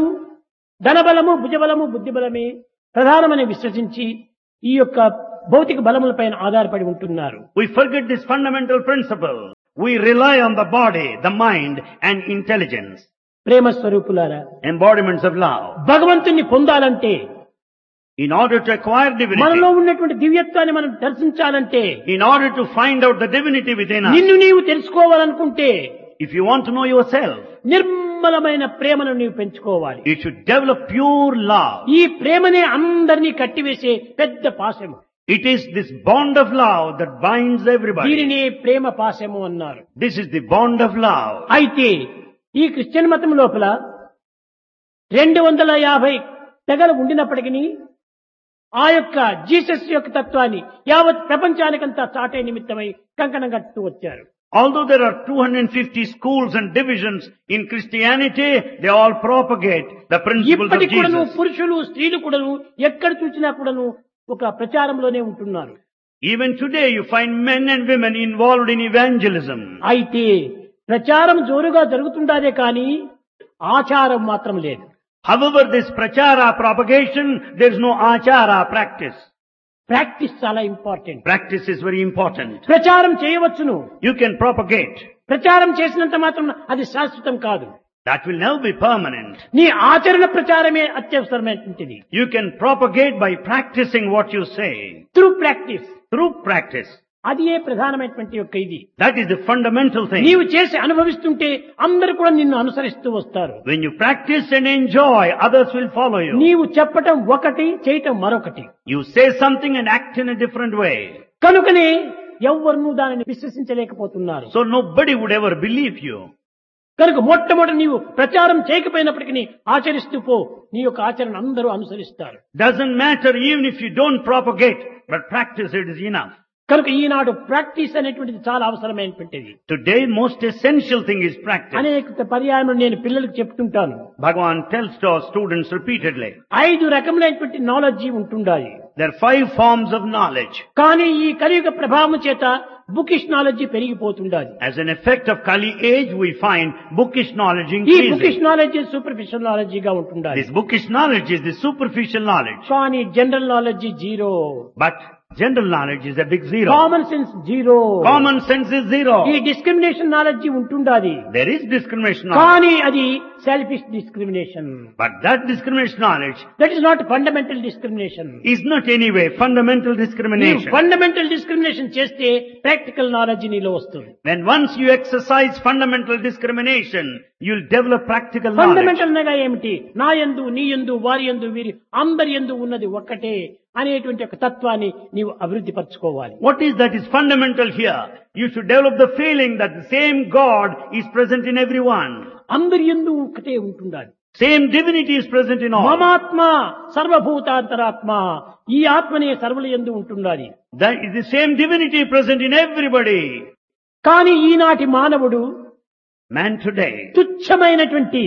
ధనబలము, భుజబలము, బుద్ధిబలమే ప్రధానమని విశ్వసించి ఈ యొక్క భౌతిక బలములపైన ఆధారపడి ఉంటున్నారు. We forget this fundamental principle. we rely on the body, the mind and intelligence, ప్రేమ స్వరూపులారా, embodiments of love. భగవంతుణ్ణి పొందాలంటే, In order to acquire మనలో divinity, ఉన్నటువంటి దివ్యత్వాన్ని మనం దర్శించాలంటే, in order to find out the divinity within us, నిన్ను నీవు తెలుసుకోవాలనుకుంటే if you want to know yourself, నిర్మలమైన ప్రేమను నీవు పెంచుకోవాలి. you should develop pure love. ఈ ప్రేమనే అందరినీ కట్టివేసే పెద్ద పాశము. It is this bond of love that binds everybody. దీనినే ప్రేమ పాశము అన్నారు. This is the bond of love. అయితే ఈ క్రిస్టియన్ మతం లోపల 250 తెగలు ఉండినప్పటికీ ఆ యొక్క జీసస్ యొక్క తత్వాన్ని యావత్ ప్రపంచానికంతా చాటే నిమిత్తమై కంకణం కట్టుతూ వచ్చారు. Although there are 250 schools and divisions in Christianity, they all propagate the principles of ఇప్పటికి కూడాను Jesus. పురుషులు స్త్రీలు కూడాను ఎక్కడ చూసినా కూడాను ఒక ప్రచారంలోనే ఉంటున్నారు. Even today you find men and women involved in evangelism. అయితే ప్రచారం జోరుగా జరుగుతుండాదే కానీ ఆచారం మాత్రం లేదు. However, this prachara propagation, there is no achara practice. Practice చాలా important. Practice is very important. ప్రచారం చేయవచ్చును, You can propagate. ప్రచారం చేసినంత మాత్రం అది శాశ్వతం కాదు. That will never be permanent. నీ ఆచరణ ప్రచారమే అత్యవసరమైనటువంటిది. You can propagate by practicing what you say. Through practice, Through practice. అది ఏ ప్రధానమైనటువంటి యొక్క ఇది. That is the fundamental thing. నీవు చేసి అనుభవిస్తుంటే అందరూ కూడా నిన్ను అనుసరిస్తూ వస్తారు. When you practice and enjoy, others will follow you. నీవు చెప్పటం ఒకటి, చేయటం మరొకటి. You say something and act in a different way. కనుకనే ఎవ్వరూ దానిని విశ్వసించలేకపోతున్నారు. So nobody would ever believe you. కనుక మొట్టమొదటి నీవు ప్రచారం చేయకపోయినప్పటికీ ఆచరిస్తూ పో, నీ యొక్క ఆచరణ అందరూ అనుసరిస్తారు. Doesn't matter even if you don't propagate, but practice it is enough. కనుక ఈనాడు ప్రాక్టీస్ అనేటువంటిది చాలా అవసరమైనటువంటిది. Today most essential thing is practice. అనేక పర్యాయం నేను పిల్లలకు చెప్తుంటాను. Bhagavan tells to our students repeatedly. 5 రకములైనటువంటి నాలెడ్జి ఉంటుండాలి. There are 5 forms of knowledge. కానీ ఈ కలియుగ ప్రభావం చేత bookish knowledge పెరిగిపోతుండాలి. As an effect of Kali age, we find bookish knowledge ఈ increasing. బుకిష్ నాలెడ్జి సూపర్ఫిషియల్ నాలెడ్జిగా ఉంటుండాలి. This bookish knowledge is the superficial knowledge. కానీ general knowledge zero. But general knowledge is a big zero. Common sense zero. Common sense is zero. ఈ discrimination knowledge ఉంటుండాలి. There is discrimination knowledge. కానీ అది selfish discrimination. But that discrimination knowledge that is not fundamental discrimination. is not anyway fundamental discrimination. Fundamental discrimination చేస్తే practical knowledge నీలో వస్తుంది. When once you exercise fundamental discrimination, you'll develop practical knowledge. Fundamental అనగా ఏమిటి? నా యందు, నీ యందు, వారి యందు, వీరి అందరి యందు ఉన్నది ఒక్కటే అనేటువంటి ఒక తత్వాన్ని నీవు అభివృద్ధి పరచుకోవాలి. What is that is fundamental here? You should develop the feeling that the same God is present in everyone. అందరి యందు ఒక్కటే ఉంటుండాలి. Same divinity is present in all. మమాత్మ సర్వభూతాంతరాత్మ, ఈ ఆత్మనే సర్వుల యందు ఉంటుండాలి. That is the same divinity present in everybody. కానీ ఈనాటి మానవుడు Man today తుచ్చమైనటువంటి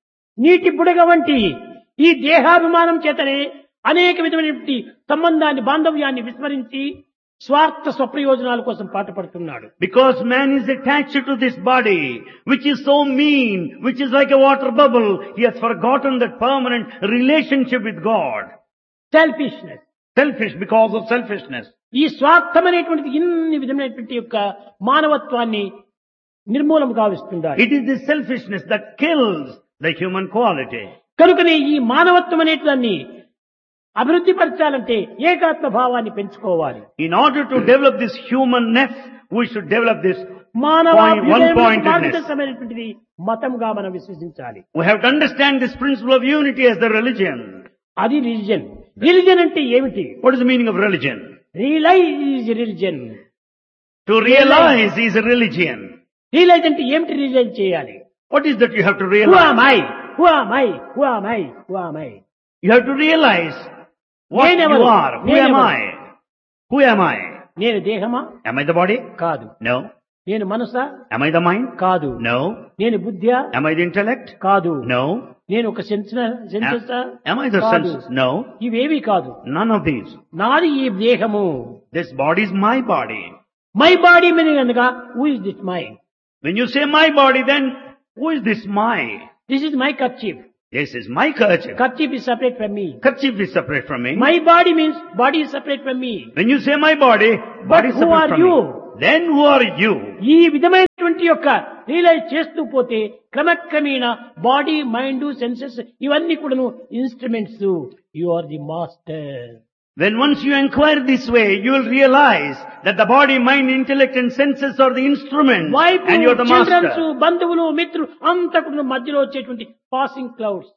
నీటి బుడగ వంటి ఈ దేహాభిమానం చేతనే అనేక విధమైనటువంటి సంబంధాన్ని, బాంధవ్యాన్ని విస్మరించి స్వార్థ స్వప్రయోజనాల కోసం పాటుపడుతున్నాడు. Because man is attached to this body, which is so mean, which is like a water bubble, he has forgotten that permanent relationship with God. Selfishness. Selfish because of selfishness. ఈ స్వార్థం అనేటువంటిది ఇన్ని విధమైనటువంటి యొక్క మానవత్వాన్ని నిర్మూలం గావిస్తుండాలి. It is this selfishness that kills the human quality. కనుకనే ఈ మానవత్వం అనేదాన్ని అభివృద్ధి పరచాలంటే ఏకాత్మ భావాన్ని పెంచుకోవాలి. In order to develop this humanness, we should develop this one-pointedness. బాధ్యతమైనటువంటిది మతంగా మనం విశ్వసించాలి. We have to understand this principle of unity as the religion. అది రిలిజన్. రిలిజన్ అంటే ఏమిటి? What is the meaning of religion? Realise is religion. To realize is a religion. Realise అంటే ఏమిటి? Realise చేయాలి. What is that you have to Who realize? am I? Who am I? Who am I? Who am I? You have to realize what you Nenevaru. are. Who am I? Who am I? నేను దేహమా? Am I the body? కాదు. No. నేను మనసా? Am I the mind? కాదు. No. నేను బుద్ధ్యా? Am I the intellect? కాదు. No. నేను ఒక సెన్సెసా? Am I the కాదు. senses? No. ఇవేవి కాదు. None of these. నాది ఈ దేహము. This body is my body. My body meaning అనగా who is this my? When you say my body, then who is this my? This is my kerchief. This is my kerchief. Kerchief is separate from me. Kerchief is separate from me. My body means body is separate from me. When you say my body, But body is who separate are from you? me. then who are you? ఈ విధమైనటువంటి యొక్క realise చేస్తూ పోతే క్రమక్రమేణా body mind senses ఇవన్నీ కూడాను instruments. You are the master. Then once you inquire this way, you will realize that the body, mind, intellect and senses are the instruments wife, and you are the children's, master. బంధువులు, మిత్రులు అంతా కూడా మధ్యలో వచ్చేటువంటి passing clouds.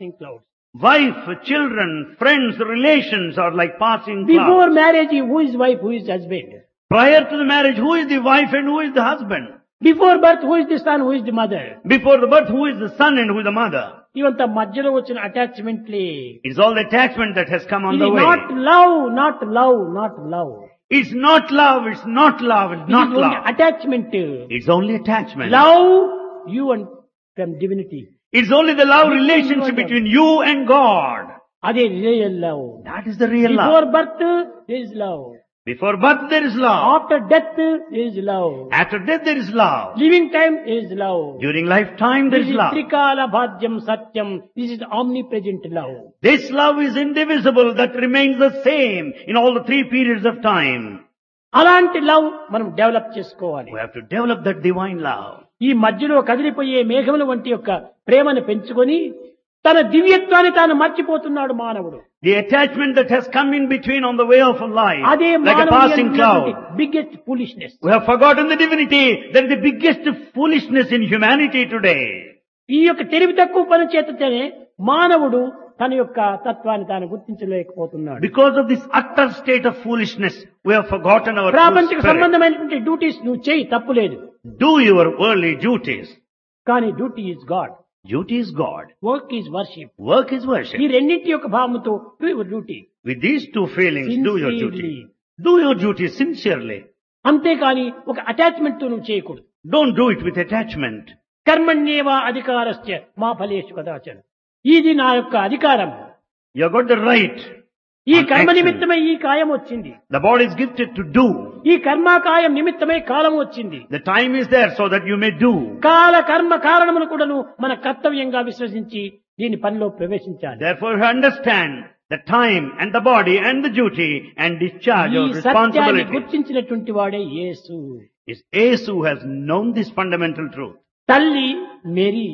Wife, children, friends, relations are like passing before clouds. Marriage who is wife, who is husband. Prior to the marriage, who is the wife and who is the husband? Before birth who is the sun, who is the mother. Before the birth, who is the son and who is the mother? ఇవంతా మధ్యలో వచ్చిన అటాచ్మెంట్లే. It's all the attachment that has come on ఇది the way. Not love, not love, not love. It's not love, it's not love, it's not love. Attachment. It's only attachment. Love you and from divinity. It's only the love relationship between you and God. అదే real love. That is the real before love. Birth there is love. Before birth there is love. After death there is love. After death there is love. Living time there is love. During lifetime there is love. త్రికాల భాద్యం సత్యం. This is omni present love. This love is indivisible, that remains the same in all the 3 periods of time. అలాంటి love మనం develop చేసుకోవాలి. We have to develop that divine love. ఈ మధ్యలో కదిలిపోయే మేఘముల వంటి యొక్క ప్రేమను పెంచుకొని తన దివ్యత్వాన్ని తాను మర్చిపోతున్నాడు మానవుడు. The attachment that has come in between on the way of life, అదే like a passing cloud. Biggest foolishness. We have forgotten the divinity. That is the biggest foolishness in humanity today. ఈ యొక్క తెలివి తక్కువ పని చేతనే మానవుడు తన యొక్క తత్వాన్ని తాను గుర్తించలేకపోతున్నాడు. Because of this utter state of foolishness, we have forgotten our true ప్రాపంచిక spirit. సంబంధమైనటువంటి డ్యూటీస్ నువ్వు చేయి, తప్పులేదు. Do your worldly duties. కానీ duty is God. Duty is God. Work is worship. Work is worship. ఈ రెండింటి యొక్క భావముతో do your duty. With these 2 feelings, do your duty. Do your duty sincerely. అంతేకాని ఒక అటాచ్మెంట్ తో నువ్వు చేయకూడదు. Don't do it with attachment. కర్మణ్యేవ అధికారస్య మా ఫలేషు కదాచన. ఇది నా యొక్క అధికారం. You have got the right. ఈ on కర్మ action. నిమిత్తమై ఈ కాయం వచ్చింది. The body is gifted to do. ఈ కర్మాకాయం నిమిత్తమై కాలం వచ్చింది. The time is there so that you may do. కాల కర్మ కారణములు కూడాను మన కర్తవ్యంగా విశ్వసించి దీని పనిలో ప్రవేశించాలి. Therefore you understand the time and the body and the duty and discharge ఈ of సత్యాన్ని responsibility. గుర్తించినటువంటి వాడే యేసు. It's Yesu who has known this fundamental truth. తల్లి మేరీ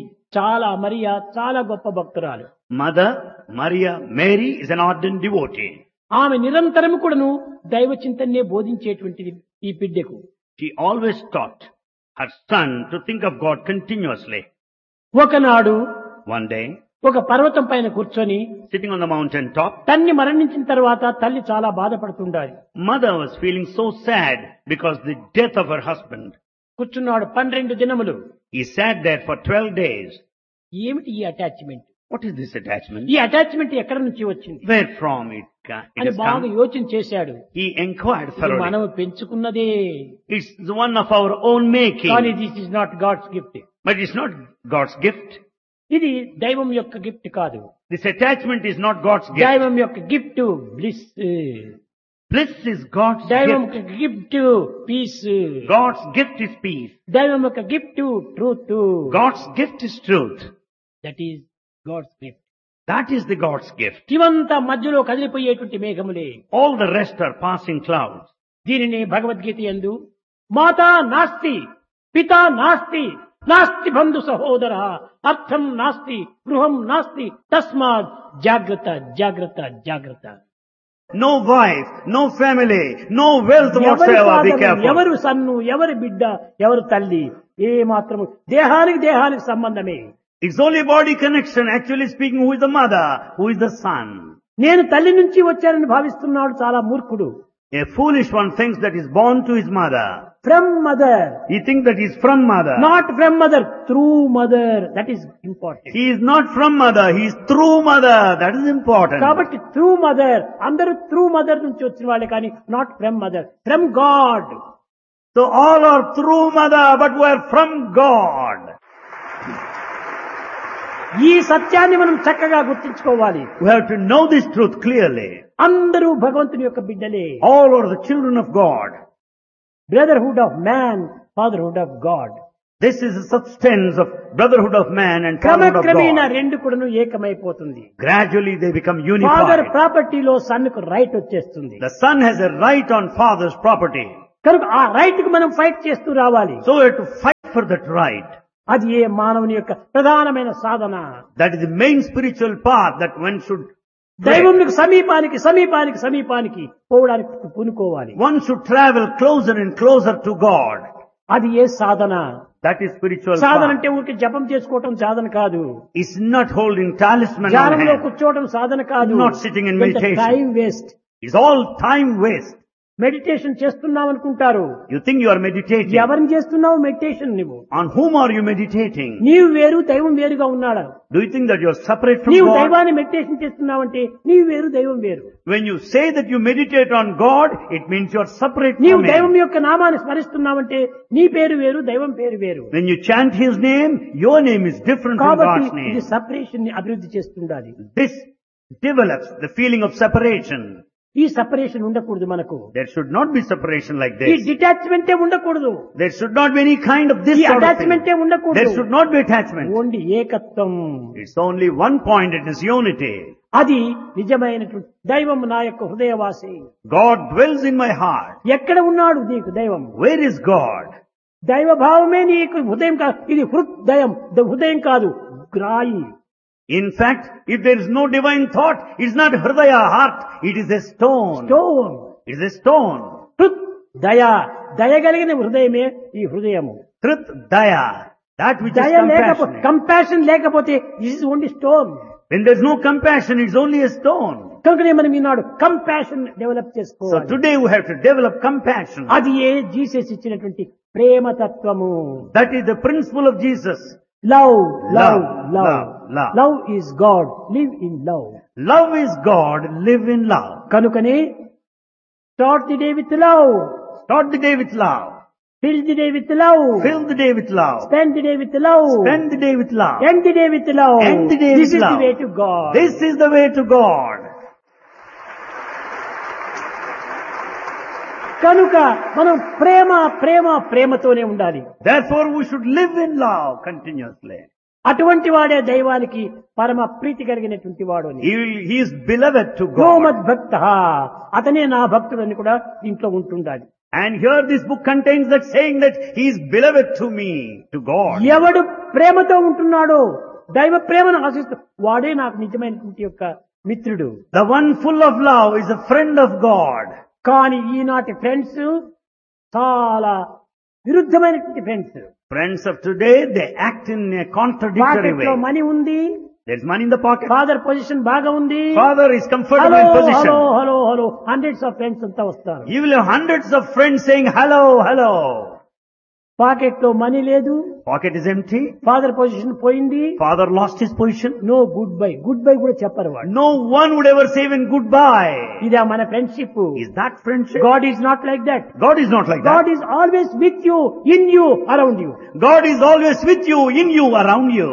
చాలా గొప్ప భక్తురాలు. Mother Maria Mary is an ardent devotee. ఆమె నిరంతరము కూడాను దైవ చింతనే బోధించేటువంటిది ఈ బిడ్డకు. She always taught her son to think of God continuously. ఒకనాడు One day, ఒక పర్వతం పైన కూర్చొని sitting on the mountain top, తల్లి మరణించిన తర్వాత తల్లి చాలా బాధపడుతుండాలి. mother was feeling so sad because the death of her husband. కూర్చున్నాడు 12 దినములు. He sat there for 12 days. ఏమిటి ఈ attachment? What is this attachment? ఈ అటాచ్మెంట్ ఎక్కడి నుంచి వచ్చింది Where from it అని has బాగా come? యోచన చేశాడు. He inquired ఇది thoroughly. మనం పెంచుకున్నదే. It's one of our own making. కానీ this is not God's gift. But it's not God's gift. ఇది దైవం యొక్క గిఫ్ట్ కాదు. This attachment is not God's gift. దైవం యొక్క gift bliss. Bliss is God's దైవం gift. యొక్క gift piece. God's gift is peace. దైవం యొక్క gift truth. God's gift is truth. That is God's gift. That is the God's gift. ఇవంతా మధ్యలో కదిలిపోయేటువంటి మేఘములే. All the rest are passing clouds. దీనిని భగవద్గీత యందు మాతా నాస్తి పితా నాస్తి నాస్తి బంధు సహోదర అర్థం నాస్తి గృహం నాస్తి తస్మాత్ జాగ్రత్త జాగ్రత్త జాగ్రత్త. No wife, no family, no wealth ఎవరి whatsoever. Be father, careful. ఎవరు సన్ను, ఎవరి బిడ్డ, ఎవరు తల్లి, ఏ మాత్రము దేహానికి సంబంధమే. It's only body connection. Actually speaking, who is the mother? Who is the son? నేను తల్లి నుంచి వచ్చానని భావిస్తున్నాడు చాలా మూర్ఖుడు. A foolish one thinks that he's born to his mother. From mother. He thinks that he's from mother. Not from mother, through mother. That is important. He is not from mother. He is through mother. That is important. కాబట్టి through mother, అందరూ through mother నుంచి వచ్చిన వాళ్ళే కానీ not from mother, from God. So all are through mother, but we are from God. ఈ సత్యాన్ని మనం చక్కగా గుర్తించుకోవాలి. We have to know this truth clearly. అందరూ భగవంతుని యొక్క బిడ్డలే. All are the children of God. Brotherhood of man, fatherhood of God. This is the substance of brotherhood of man and fatherhood of క్రమక్రమేణా God. రెండు కూడాను ఏకమైపోతుంది. Gradually they become father unified. ప్రాపర్టీలో sun కు right వచ్చేస్తుంది. The son has a right on father's property. కనుక ఆ right కి మనం fight చేస్తూ రావాలి. So we have to fight for that right. అది ఏ మానవుని యొక్క ప్రధానమైన సాధన. That is the main spiritual path that one should tread. దైవమునికి సమీపానికి సమీపానికి సమీపానికి పోవడానికి పూనుకోవాలి. One should travel closer and closer to God. అది ఏ సాధన. That is spiritual Sadhana path. అంటే ఊరికి జపం చేసుకోవటం సాధన కాదు. It's not holding talisman on ధ్యానంలో hand. కూర్చోవడం సాధన కాదు. Not sitting in meditation. Time waste. It's all time waste. Meditation చేస్తున్నావు అనుకుంటారు. You think you are meditating. ఎవరిని చేస్తున్నావు మెడిటేషన్ నువ్వు? On whom are you meditating? నీవు వేరు దైవం వేరుగా ఉన్నాడా? Do you think that you are separate from నీవు God? దైవాన్ని మెడిటేషన్ చేస్తున్నావంటే నీవు వేరు దైవం వేరు. When you say that you meditate on God, it means you are separate నీవు from దైవం Him. యొక్క నామాన్ని స్మరిస్తున్నావంటే నీ పేరు వేరు దైవం పేరు వేరు. When you chant His name, your name is different from కాబట్టి God's ఇది name. సపరేషన్ ని అభివృద్ధి చేస్తుండాలి. This develops the feeling of separation. ఈ సపరేషన్ ఉండకూడదు మనకు. There should not be separation like ఈ this. డిటాచ్మెంటే ఉండకూడదు. There should not be any kind of this ఈ sort of thing. అటాచ్మెంటే ఉండకూడదు. There should not be attachment. Only ఏకత్వం. It's only one point, it is unity. అది నిజమైనటువంటి దైవం నా యొక్క హృదయవాసి. God dwells in my heart. ఎక్కడ ఉన్నాడు నీకు దైవం? Where is God? దైవ భావమే నీకు హృదయం కాదు. ఇది హృదయం హృదయం కాదు, గ్రాయి. In fact, if there is no divine thought, it's not hridaya, heart, it is a stone. Stone. It is a stone. హృద్ దయ, దయగలిగిన హృదయమే ఈ హృదయము. Truth, daya, that which is దయ లేకపోతే compassionate. కంపాషన్ లేకపోతే this is only stone. When there is no compassion, it's only a stone. కనుకనే మనం ఈనాడు కంపాషన్ డెవలప్ So చేసుకోవాలి. today we have to develop compassion. అది ఏ జీసస్ ఇచ్చినటువంటి ప్రేమతత్వము. That is the principle of Jesus. Love love Love, love love, love. Love is God, live in love. Love is God, live in love. కనుకనే start the day with love, Start the day with love. Fill the day with love, Fill the day with love. Spend the day with love, Spend the day with love. End the day with love. End the day this with is the love. Way to God. This is the way to God. కనుక మనం ప్రేమ ప్రేమ ప్రేమతోనే ఉండాలి. Therefore we should live in love continuously. అటువంటి వాడే దైవానికి పరమ ప్రీతి కలిగినటువంటి వాడు అని. He is beloved to యో God. మద్భక్త, అతనే నా భక్తుడని కూడా దీంట్లో ఉంటుండాలి. And here this book contains that saying that he is beloved to me, to God. ఎవడు ప్రేమతో ఉంటున్నాడో, దైవ ప్రేమను ఆశిస్తూ వాడే నాకు నిజమైనటువంటి యొక్క మిత్రుడు. The one full of love is a friend of God. కానీ ఈనాటి ఫ్రెండ్స్ చాలా విరుద్ధమైనటువంటి friends. Friends of today, they act in a contradictory pocket లో way. మనీ ఉంది, There's money in the pocket. Father position బాగా ఉంది, Father is comfortable hello in position. Hello hello hello hundreds of friends అంతా వస్తారు. You will have hundreds of friends saying hello, hello. Pocket లో money లేదు, Pocket is empty. Father position పోయింది, Father lost his position. No good bye. Good bye కూడా చెప్పరు వాడు. No one would ever say even goodbye. ఇదే మన friendship. Is that friendship? God is not like that. God is not like God that. Is always with you, in you, around you. God is always with you, in you, around you.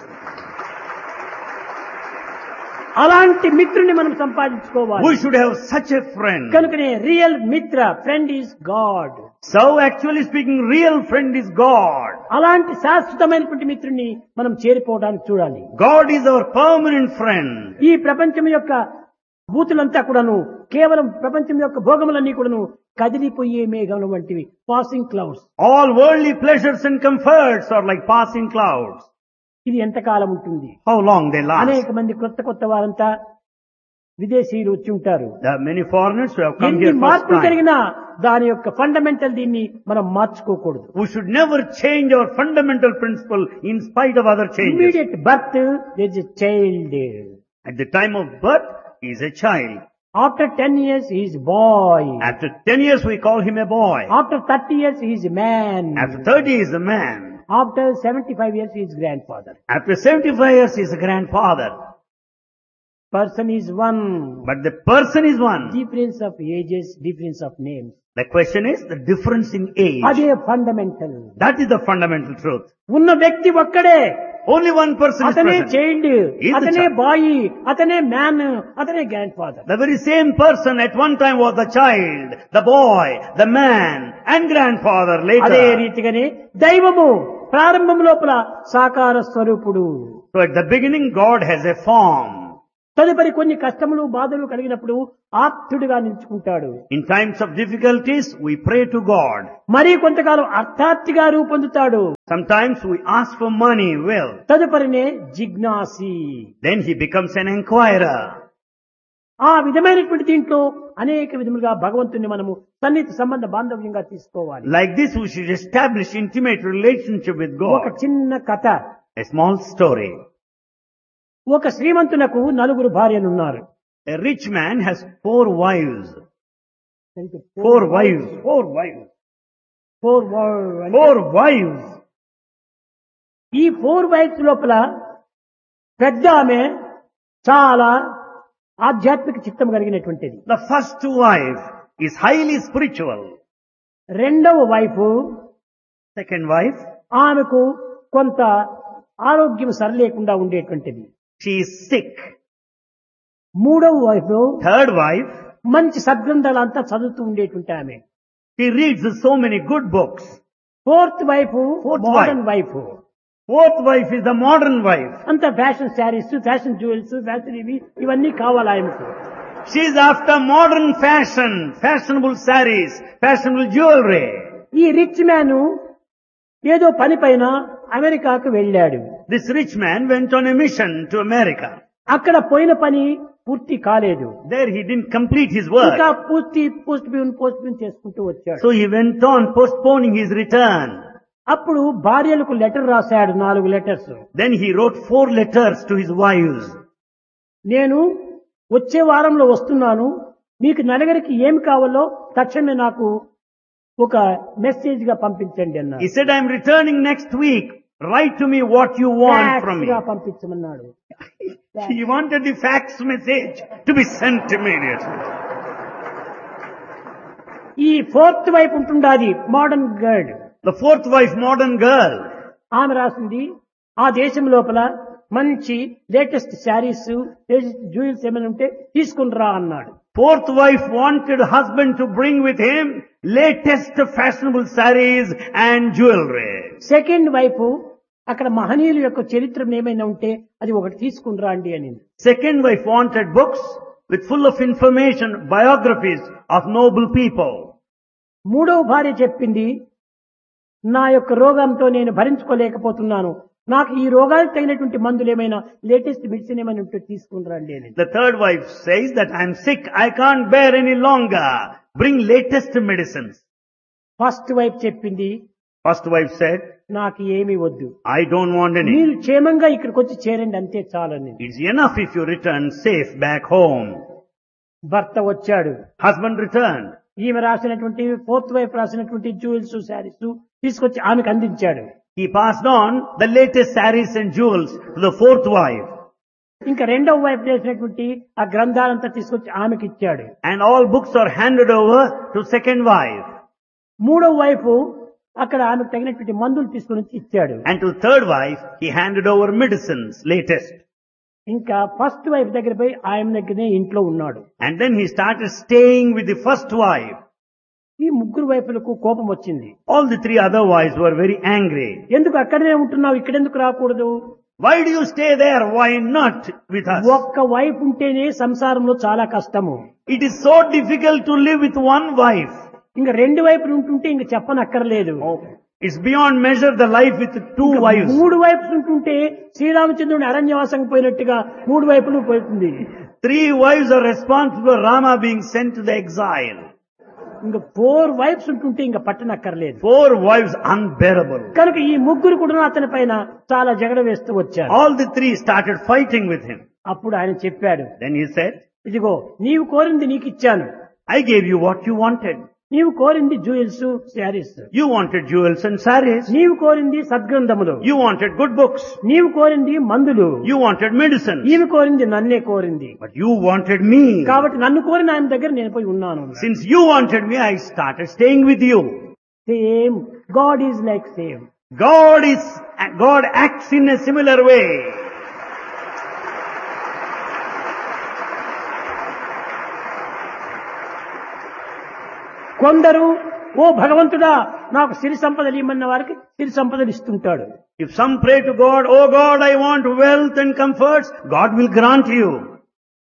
అలాంటి మిత్రుని మనం సంపాదించుకోవాలి. We should have such a friend. కనుకనే real మిత్ర, friend is God. So actually speaking, real friend is God. అలాంటి శాశ్వతమైనటువంటి మిత్రుని మనం చేరిపోవడానికి చూడాలి. God is our permanent friend. ఈ ప్రపంచం యొక్క భూతులంతా కూడాను, కేవలం ప్రపంచం యొక్క భోగములన్నీ కూడాను కదిలిపోయే మేఘములు వంటివి, passing clouds. All worldly pleasures and comforts are like passing clouds. ఇది ఎంతకాలం ఉంటుంది? How long they last? అనేక మంది కొత్త కొత్త వారంతా విదేశీయులు వచ్చి ఉంటారు. There are many foreigners who have come ఎన్ని here first మార్పులు time. జరిగినా దాని యొక్క ఫండమెంటల్ దీన్ని మనం మార్చుకోకూడదు. We should never change our fundamental principle in spite of other changes. Immediate birth there is a child. At the time of birth, he is a child. After 10 years he is bye. After 10 years, we call him a boy. After 30 years he is a man. After 30, he is a man. After 75 years he is grandfather. After 75 years, he is a grandfather. Person is one. But the person is one. Difference of ages, difference of names. The question is the difference in age. అదే fundamental. That is the fundamental truth. ఉన్న వ్యక్తి ఒక్కడే. Only one person is అతనే present. Child, He is the అతనే child. Bye, అతనే man, అతనే grand father. The very same person at one time was the child, the boy, the man, and grandfather అదే later. రీతిగానే దైవము ప్రారంభం లోపల సాకార స్వరూపుడు. So at the beginning, God has a form. తదుపరి కొన్ని కష్టములు బాధలు కలిగినప్పుడు ఆప్తుడిగా నిలుచుకుంటాడు. In times of difficulties, we pray to God. మరి కొంతకాలం అర్థార్థిగా రూపొందుతాడు. Sometimes we ask for money, wealth. తదుపరినే జిజ్ఞాసి. Then he becomes an inquirer. ఆ విధమైనటువంటి దీంట్లో అనేక విధములుగా భగవంతుని మనము సన్నిహిత సంబంధ బాంధవ్యంగా తీసుకోవాలి. Like this, we should establish intimate relationship with ఒక God. చిన్న కథ. A small story. ఒక శ్రీమంతునకు 4 భార్యలున్నారు. A rich man has 4 wives. 4 wives. 4 wives. 4 wives. ఈ 4 వైఫ్స్ లోపల పెద్ద ఆమె చాలా ఆధ్యాత్మిక చిత్తం కలిగినటువంటిది. The first wife is highly spiritual. రెండవ వైఫ్ Second wife, ఆమెకు కొంత ఆరోగ్యం సరిలేకుండా ఉండేటువంటిది. she is sick. మూడవ వైఫ్ Third wife, మంచి సద్గ్రంథాలంతా చదువుతూ ఉండేటువంటి ఆమె. she reads so many good books. Fourth wife Fourth modern wife. Wife. Fourth wife is the modern wife. అంత fashion saris, fashion jewels, fashion ఇవన్నీ కావాలి ఆమెకు. She is after modern fashion, fashionable sarees, fashionable jewelry. ఈ rich man ఏదో పని పైన అమెరికాకు వెళ్ళాడు. This rich man went on a mission to America. అక్కడ పోయిన పని పూర్తి కాలేదు. There he didn't complete his ఇంకా work. పోస్ట్ పోన్ చేసుకుంటూ వచ్చాడు. So he went on postponing his return. అప్పుడు భార్యలకు లెటర్ రాశాడు, 4 letters. Then he wrote 4 letters to his wives. నేను వచ్చే వారంలో వస్తున్నాను, మీకు నలుగురికి ఏమి కావాలో తక్షణమే నాకు ఒక మెసేజ్ గా పంపించండి He అన్నాడు. said, I'm returning next week. Write to me what you want from me. Fax గా పంపించమన్నాడు. He wanted the fax message to be sent immediately. ఈ 4th వైపు ఉంటుండాది modern girl. The 4th wife, modern girl. ఆమె రాసింది, ఆ దేశం లోపల మంచి latest saris, latest jewels ఏమైనా ఉంటే తీసుకుని రా అన్నాడు. 4th wife wanted husband to bring with him latest fashionable sarees and jewelry. Second వైపు అక్కడ మహనీయుల యొక్క చరిత్ర ఏమైనా ఉంటే అది ఒకటి తీసుకుని రండి అని. Second wife wanted books with full of information, biographies of noble people. మూడవ భార్య చెప్పింది, నా యొక్క రోగంతో నేను భరించుకోలేకపోతున్నాను, నాకు ఈ రోగానికి తగినటువంటి మందులు ఏమైనా లేటెస్ట్ మెడిసిన్ ఏమైనా ఉంటే తీసుకుని రండి అని. The third wife says that I'm sick, I can't bear any longer. Bring latest medicines. First wife చెప్పింది, First wife said, నాకు ఏమీ వద్దు, I don't want any. మీరు క్షేమంగా ఇక్కడికి వచ్చి చేరండి అంతే చాలని. It's enough if you return safe back home. భర్త వచ్చాడు. Husband returned. ఈమె రాసినటువంటి 4th వైఫ్ రాసినటువంటి జ్యువెల్స్, శారీస్ తీసుకొచ్చి ఆమెకు అందించాడు. He passed on the latest sarees and jewels to the 4th wife. ఇంకా రెండవ వైఫ్ చేసినటువంటి ఆ గ్రంథాలంతా తీసుకొచ్చి ఆమెకి ఇచ్చాడు. And all books are handed over to second wife. మూడవ వైఫ్ అక్కడ ఆమెకు తగినటువంటి మందులు తీసుకుని వచ్చి ఇచ్చాడు. And to third wife, he handed over medicines, latest. ఇంకా ఫస్ట్ వైఫ్ దగ్గర పోయి ఆయన దగ్గరనే ఇంట్లో ఉన్నాడు. And then he started staying with the first wife. ఈ ముగ్గురు వైపులకు కోపం వచ్చింది. All the 3 other wives were very angry. ఎందుకు అక్కడనే ఉంటున్నావు, ఇక్కడెందుకు రాకూడదు? Why do you stay there? Why not with us? ఒక్క వైఫ్ ఉంటేనే సంసారంలో చాలా కష్టము. It is so difficult to live with one wife. ఇంకా 2 వైపులు ఉంటుంటే ఇంక చెప్పనక్కర్లేదు. It's beyond measure the life with 2 wives. 3 వైపులు ఉంటుంటే శ్రీరామచంద్రుని అరణ్యవాసం పోయినట్టుగా 3 వైపులు పోతుంది. 3 wives are responsible for Rama being sent to the exile. ఇంకా 4 వైఫ్స్ ఉంటుంటే ఇంకా పట్టనక్కర్లేదు. 4 wives unbearable. కనుక ఈ ముగ్గురు కూడా అతని పైన చాలా జగడ వేస్తూ వచ్చారు. All the 3 started fighting with him. అప్పుడు ఆయన చెప్పాడు, Then he said, ఇదిగో నీవు కోరింది నీకు ఇచ్చాను, I gave you what you wanted. నీవు కోరింది jewels, saris, You wanted jewels and sarees. నీవు కోరింది సద్గ్రంథములు, You wanted good books. నీవు కోరింది మందులు, You wanted medicines. ఈమె కోరింది నన్నే కోరింది. But you wanted me. కాబట్టి నన్ను కోరిన ఆయన దగ్గర నేను పోయి ఉన్నాను. Since you wanted me, I started staying with you. Same God is like same. God acts in a similar way. కొందరు ఓ భగవంతుడా నాకు సిరి సంపదలు ఇమ్మన్న వారికి సిరి సంపదలు ఇస్తుంటాడు. If some pray to God, oh God, I want wealth and comforts, God will grant you.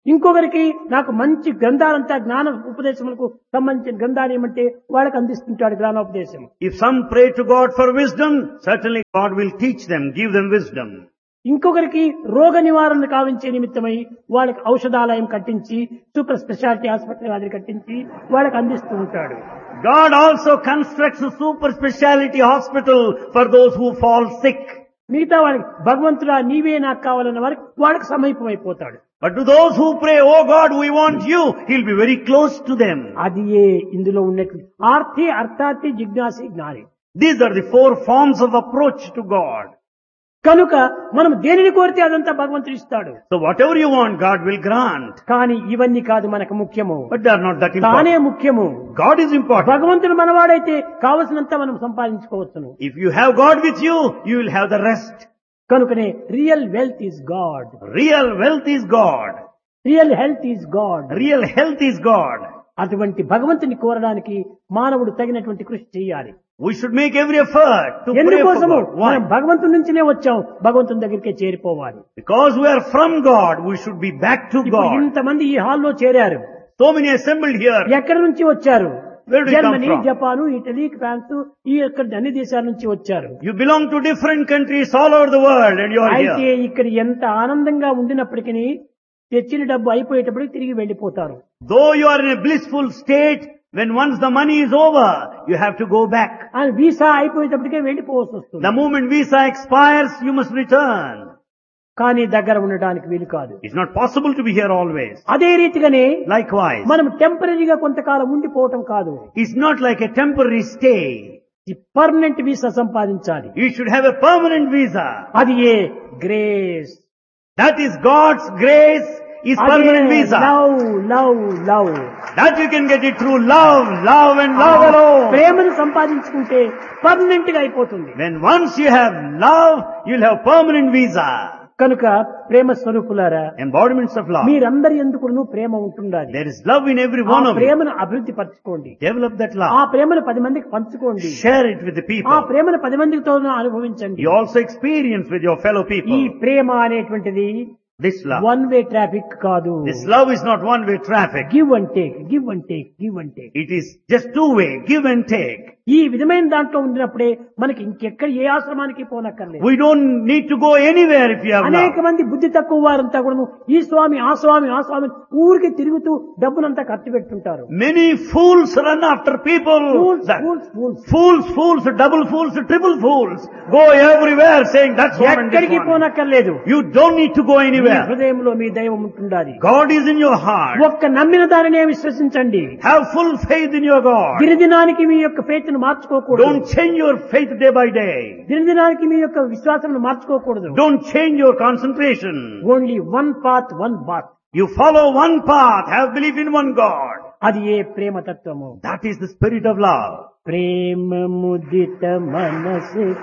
ఇంకొకరికి నాకు మంచి గ్రంథాలంతా జ్ఞాన ఉపదేశములకు సంబంధించిన గ్రంథాలు ఏమంటే వాళ్ళకి అందిస్తుంటాడు జ్ఞానోపదేశం. If some pray to God for wisdom, certainly God will teach them, give them wisdom. ఇంకొకరికి రోగ నివారణ కావించే నిమిత్తమై వాళ్ళకి ఔషధాలయం కట్టించి సూపర్ స్పెషాలిటీ ఆసుపత్రి అది కట్టించి వాళ్ళకి అందిస్తూ ఉంటాడు. God also constructs a super speciality hospital for those who fall sick. మిగతా వాళ్ళకి భగవంతుడా నీవే నాకు కావాలన్న వారికి వాళ్ళకి సమీపమైపోతాడు. But to those who pray, oh God, we want you, he'll be very close to them. అది ఏ ఇందులో ఉన్నటువంటి ఆర్తి అర్థార్థి జిజ్ఞాసి జ్ఞాని. These are the four forms of approach to God. కనుక మనం దేనిని కోరితే అదంతా భగవంతుడు ఇస్తాడు. So whatever you want, God will grant. కానీ ఇవన్నీ కాదు మనకు ముఖ్యము. But they are not that తానే important. ముఖ్యము. God is important. భగవంతుడు మనవాడైతే కావలసినంత మనం సంపాదించుకోవచ్చును. If you have God with you, you will have the rest. కనుకనే real wealth is God, Real wealth is God. Real health is God. Real health is God. అటువంటి భగవంతుని కోరడానికి మానవుడు తగినటువంటి కృషి చేయాలి. We should make every effort to pray for ఎందుకోసము God. Why? మనం భగవంతుడి నుంచినే వచ్చాం, భగవంతుని దగ్గరికే చేరిపోవాలి. Because we are from God, we should be back to ఇప్పుడు God. ఇంతమంది ఈ హాల్లో చేరారు. So many assembled here. ఎక్కడి నుంచి వచ్చారు? Where do you come Germany, from? Japan, Italy, France ఈ యొక్క అన్ని దేశాల నుంచి వచ్చారు. You belong to different countries all over the world and you are అయితే here. ఇక్కడ ఎంత ఆనందంగా ఉండినప్పటికీ తెచ్చిన డబ్బు అయిపోయేటప్పటికి తిరిగి వెళ్లిపోతారు. Though you are in a blissful state, when once the money is over, you have to go back. ఆ visa అయిపోయేటప్పటికే వెళ్లిపోవాల్సి వస్తుంది. The moment visa expires, you must return. కానీ దగ్గర ఉండడానికి వీలు కాదు. It's not possible to be here always. అదే రీతిగానే Likewise, మనం టెంపరీగా కొంతకాలం ఉండిపోవటం కాదు, it's not like a temporary stay. ఈ పర్మనెంట్ వీసా సంపాదించాలి. You should have a permanent visa. అది ఏ grace. That is God's grace is permanent visa. Love love love. That you can get it through love, love and love alone. ప్రేమను సంపాదించుకుంటే permanent గా అయిపోతుంది. When once you have love, you'll have permanent visa. కనుక ప్రేమ స్వరూపులారా, Embodiments of love. మీరందరి ఎందుకు ప్రేమ ఉంటుండాలి. There is love in every ఆ one of you. ప్రేమను అభివృద్ధి పరచుకోండి. Develop that ఆ love. ప్రేమను 10 మందికి పంచుకోండి. Share it with the ఆ people. ప్రేమను 10 మందితో అనుభవించండి. You also experience with your fellow ఈ people. ప్రేమ అనేటువంటిది This love. One way traffic కాదు. This love is not one-way traffic. Give and take, give and take, give and take. It is just two-way, give and take. ఈ విధమైన దాంట్లో ఉండినప్పుడే మనకి ఇంకెక్కడ ఏ ఆశ్రమానికి పోనక్కర్లేదు. We don't need to go anywhere if you have అనేక love. మంది బుద్ధి తక్కువ వారంతా కూడా ఈ స్వామి ఆ స్వామి ఆ స్వామి ఊరికి తిరుగుతూ డబ్బునంతా ఖర్చు పెడుతుంటారు. Many fools run after people. Fools, That- fools, fools. Fools, fools, double fools, triple fools. Go everywhere saying that's one and this ఎక్కడికి one. పోనక్కర్లేదు. You don't need to go me anywhere. హృదయంలో మీ దైవం ఉంటుండాలి. God is in your heart. ఒక్క నమ్మిన దానినే విశ్వసించండి. Have full faith in your God. దినదినానికి మీ యొక్క faith ను మార్చుకోకూడదు. Don't change your faith day by day. దినదినానికి మీ యొక్క విశ్వాసం మార్చుకోకూడదు. Don't change your concentration. Only one path one bath. You follow one path. Have belief in one God. అది ఏ ప్రేమ తత్వము. That is the spirit of love. ప్రేమ ముదిత మనసు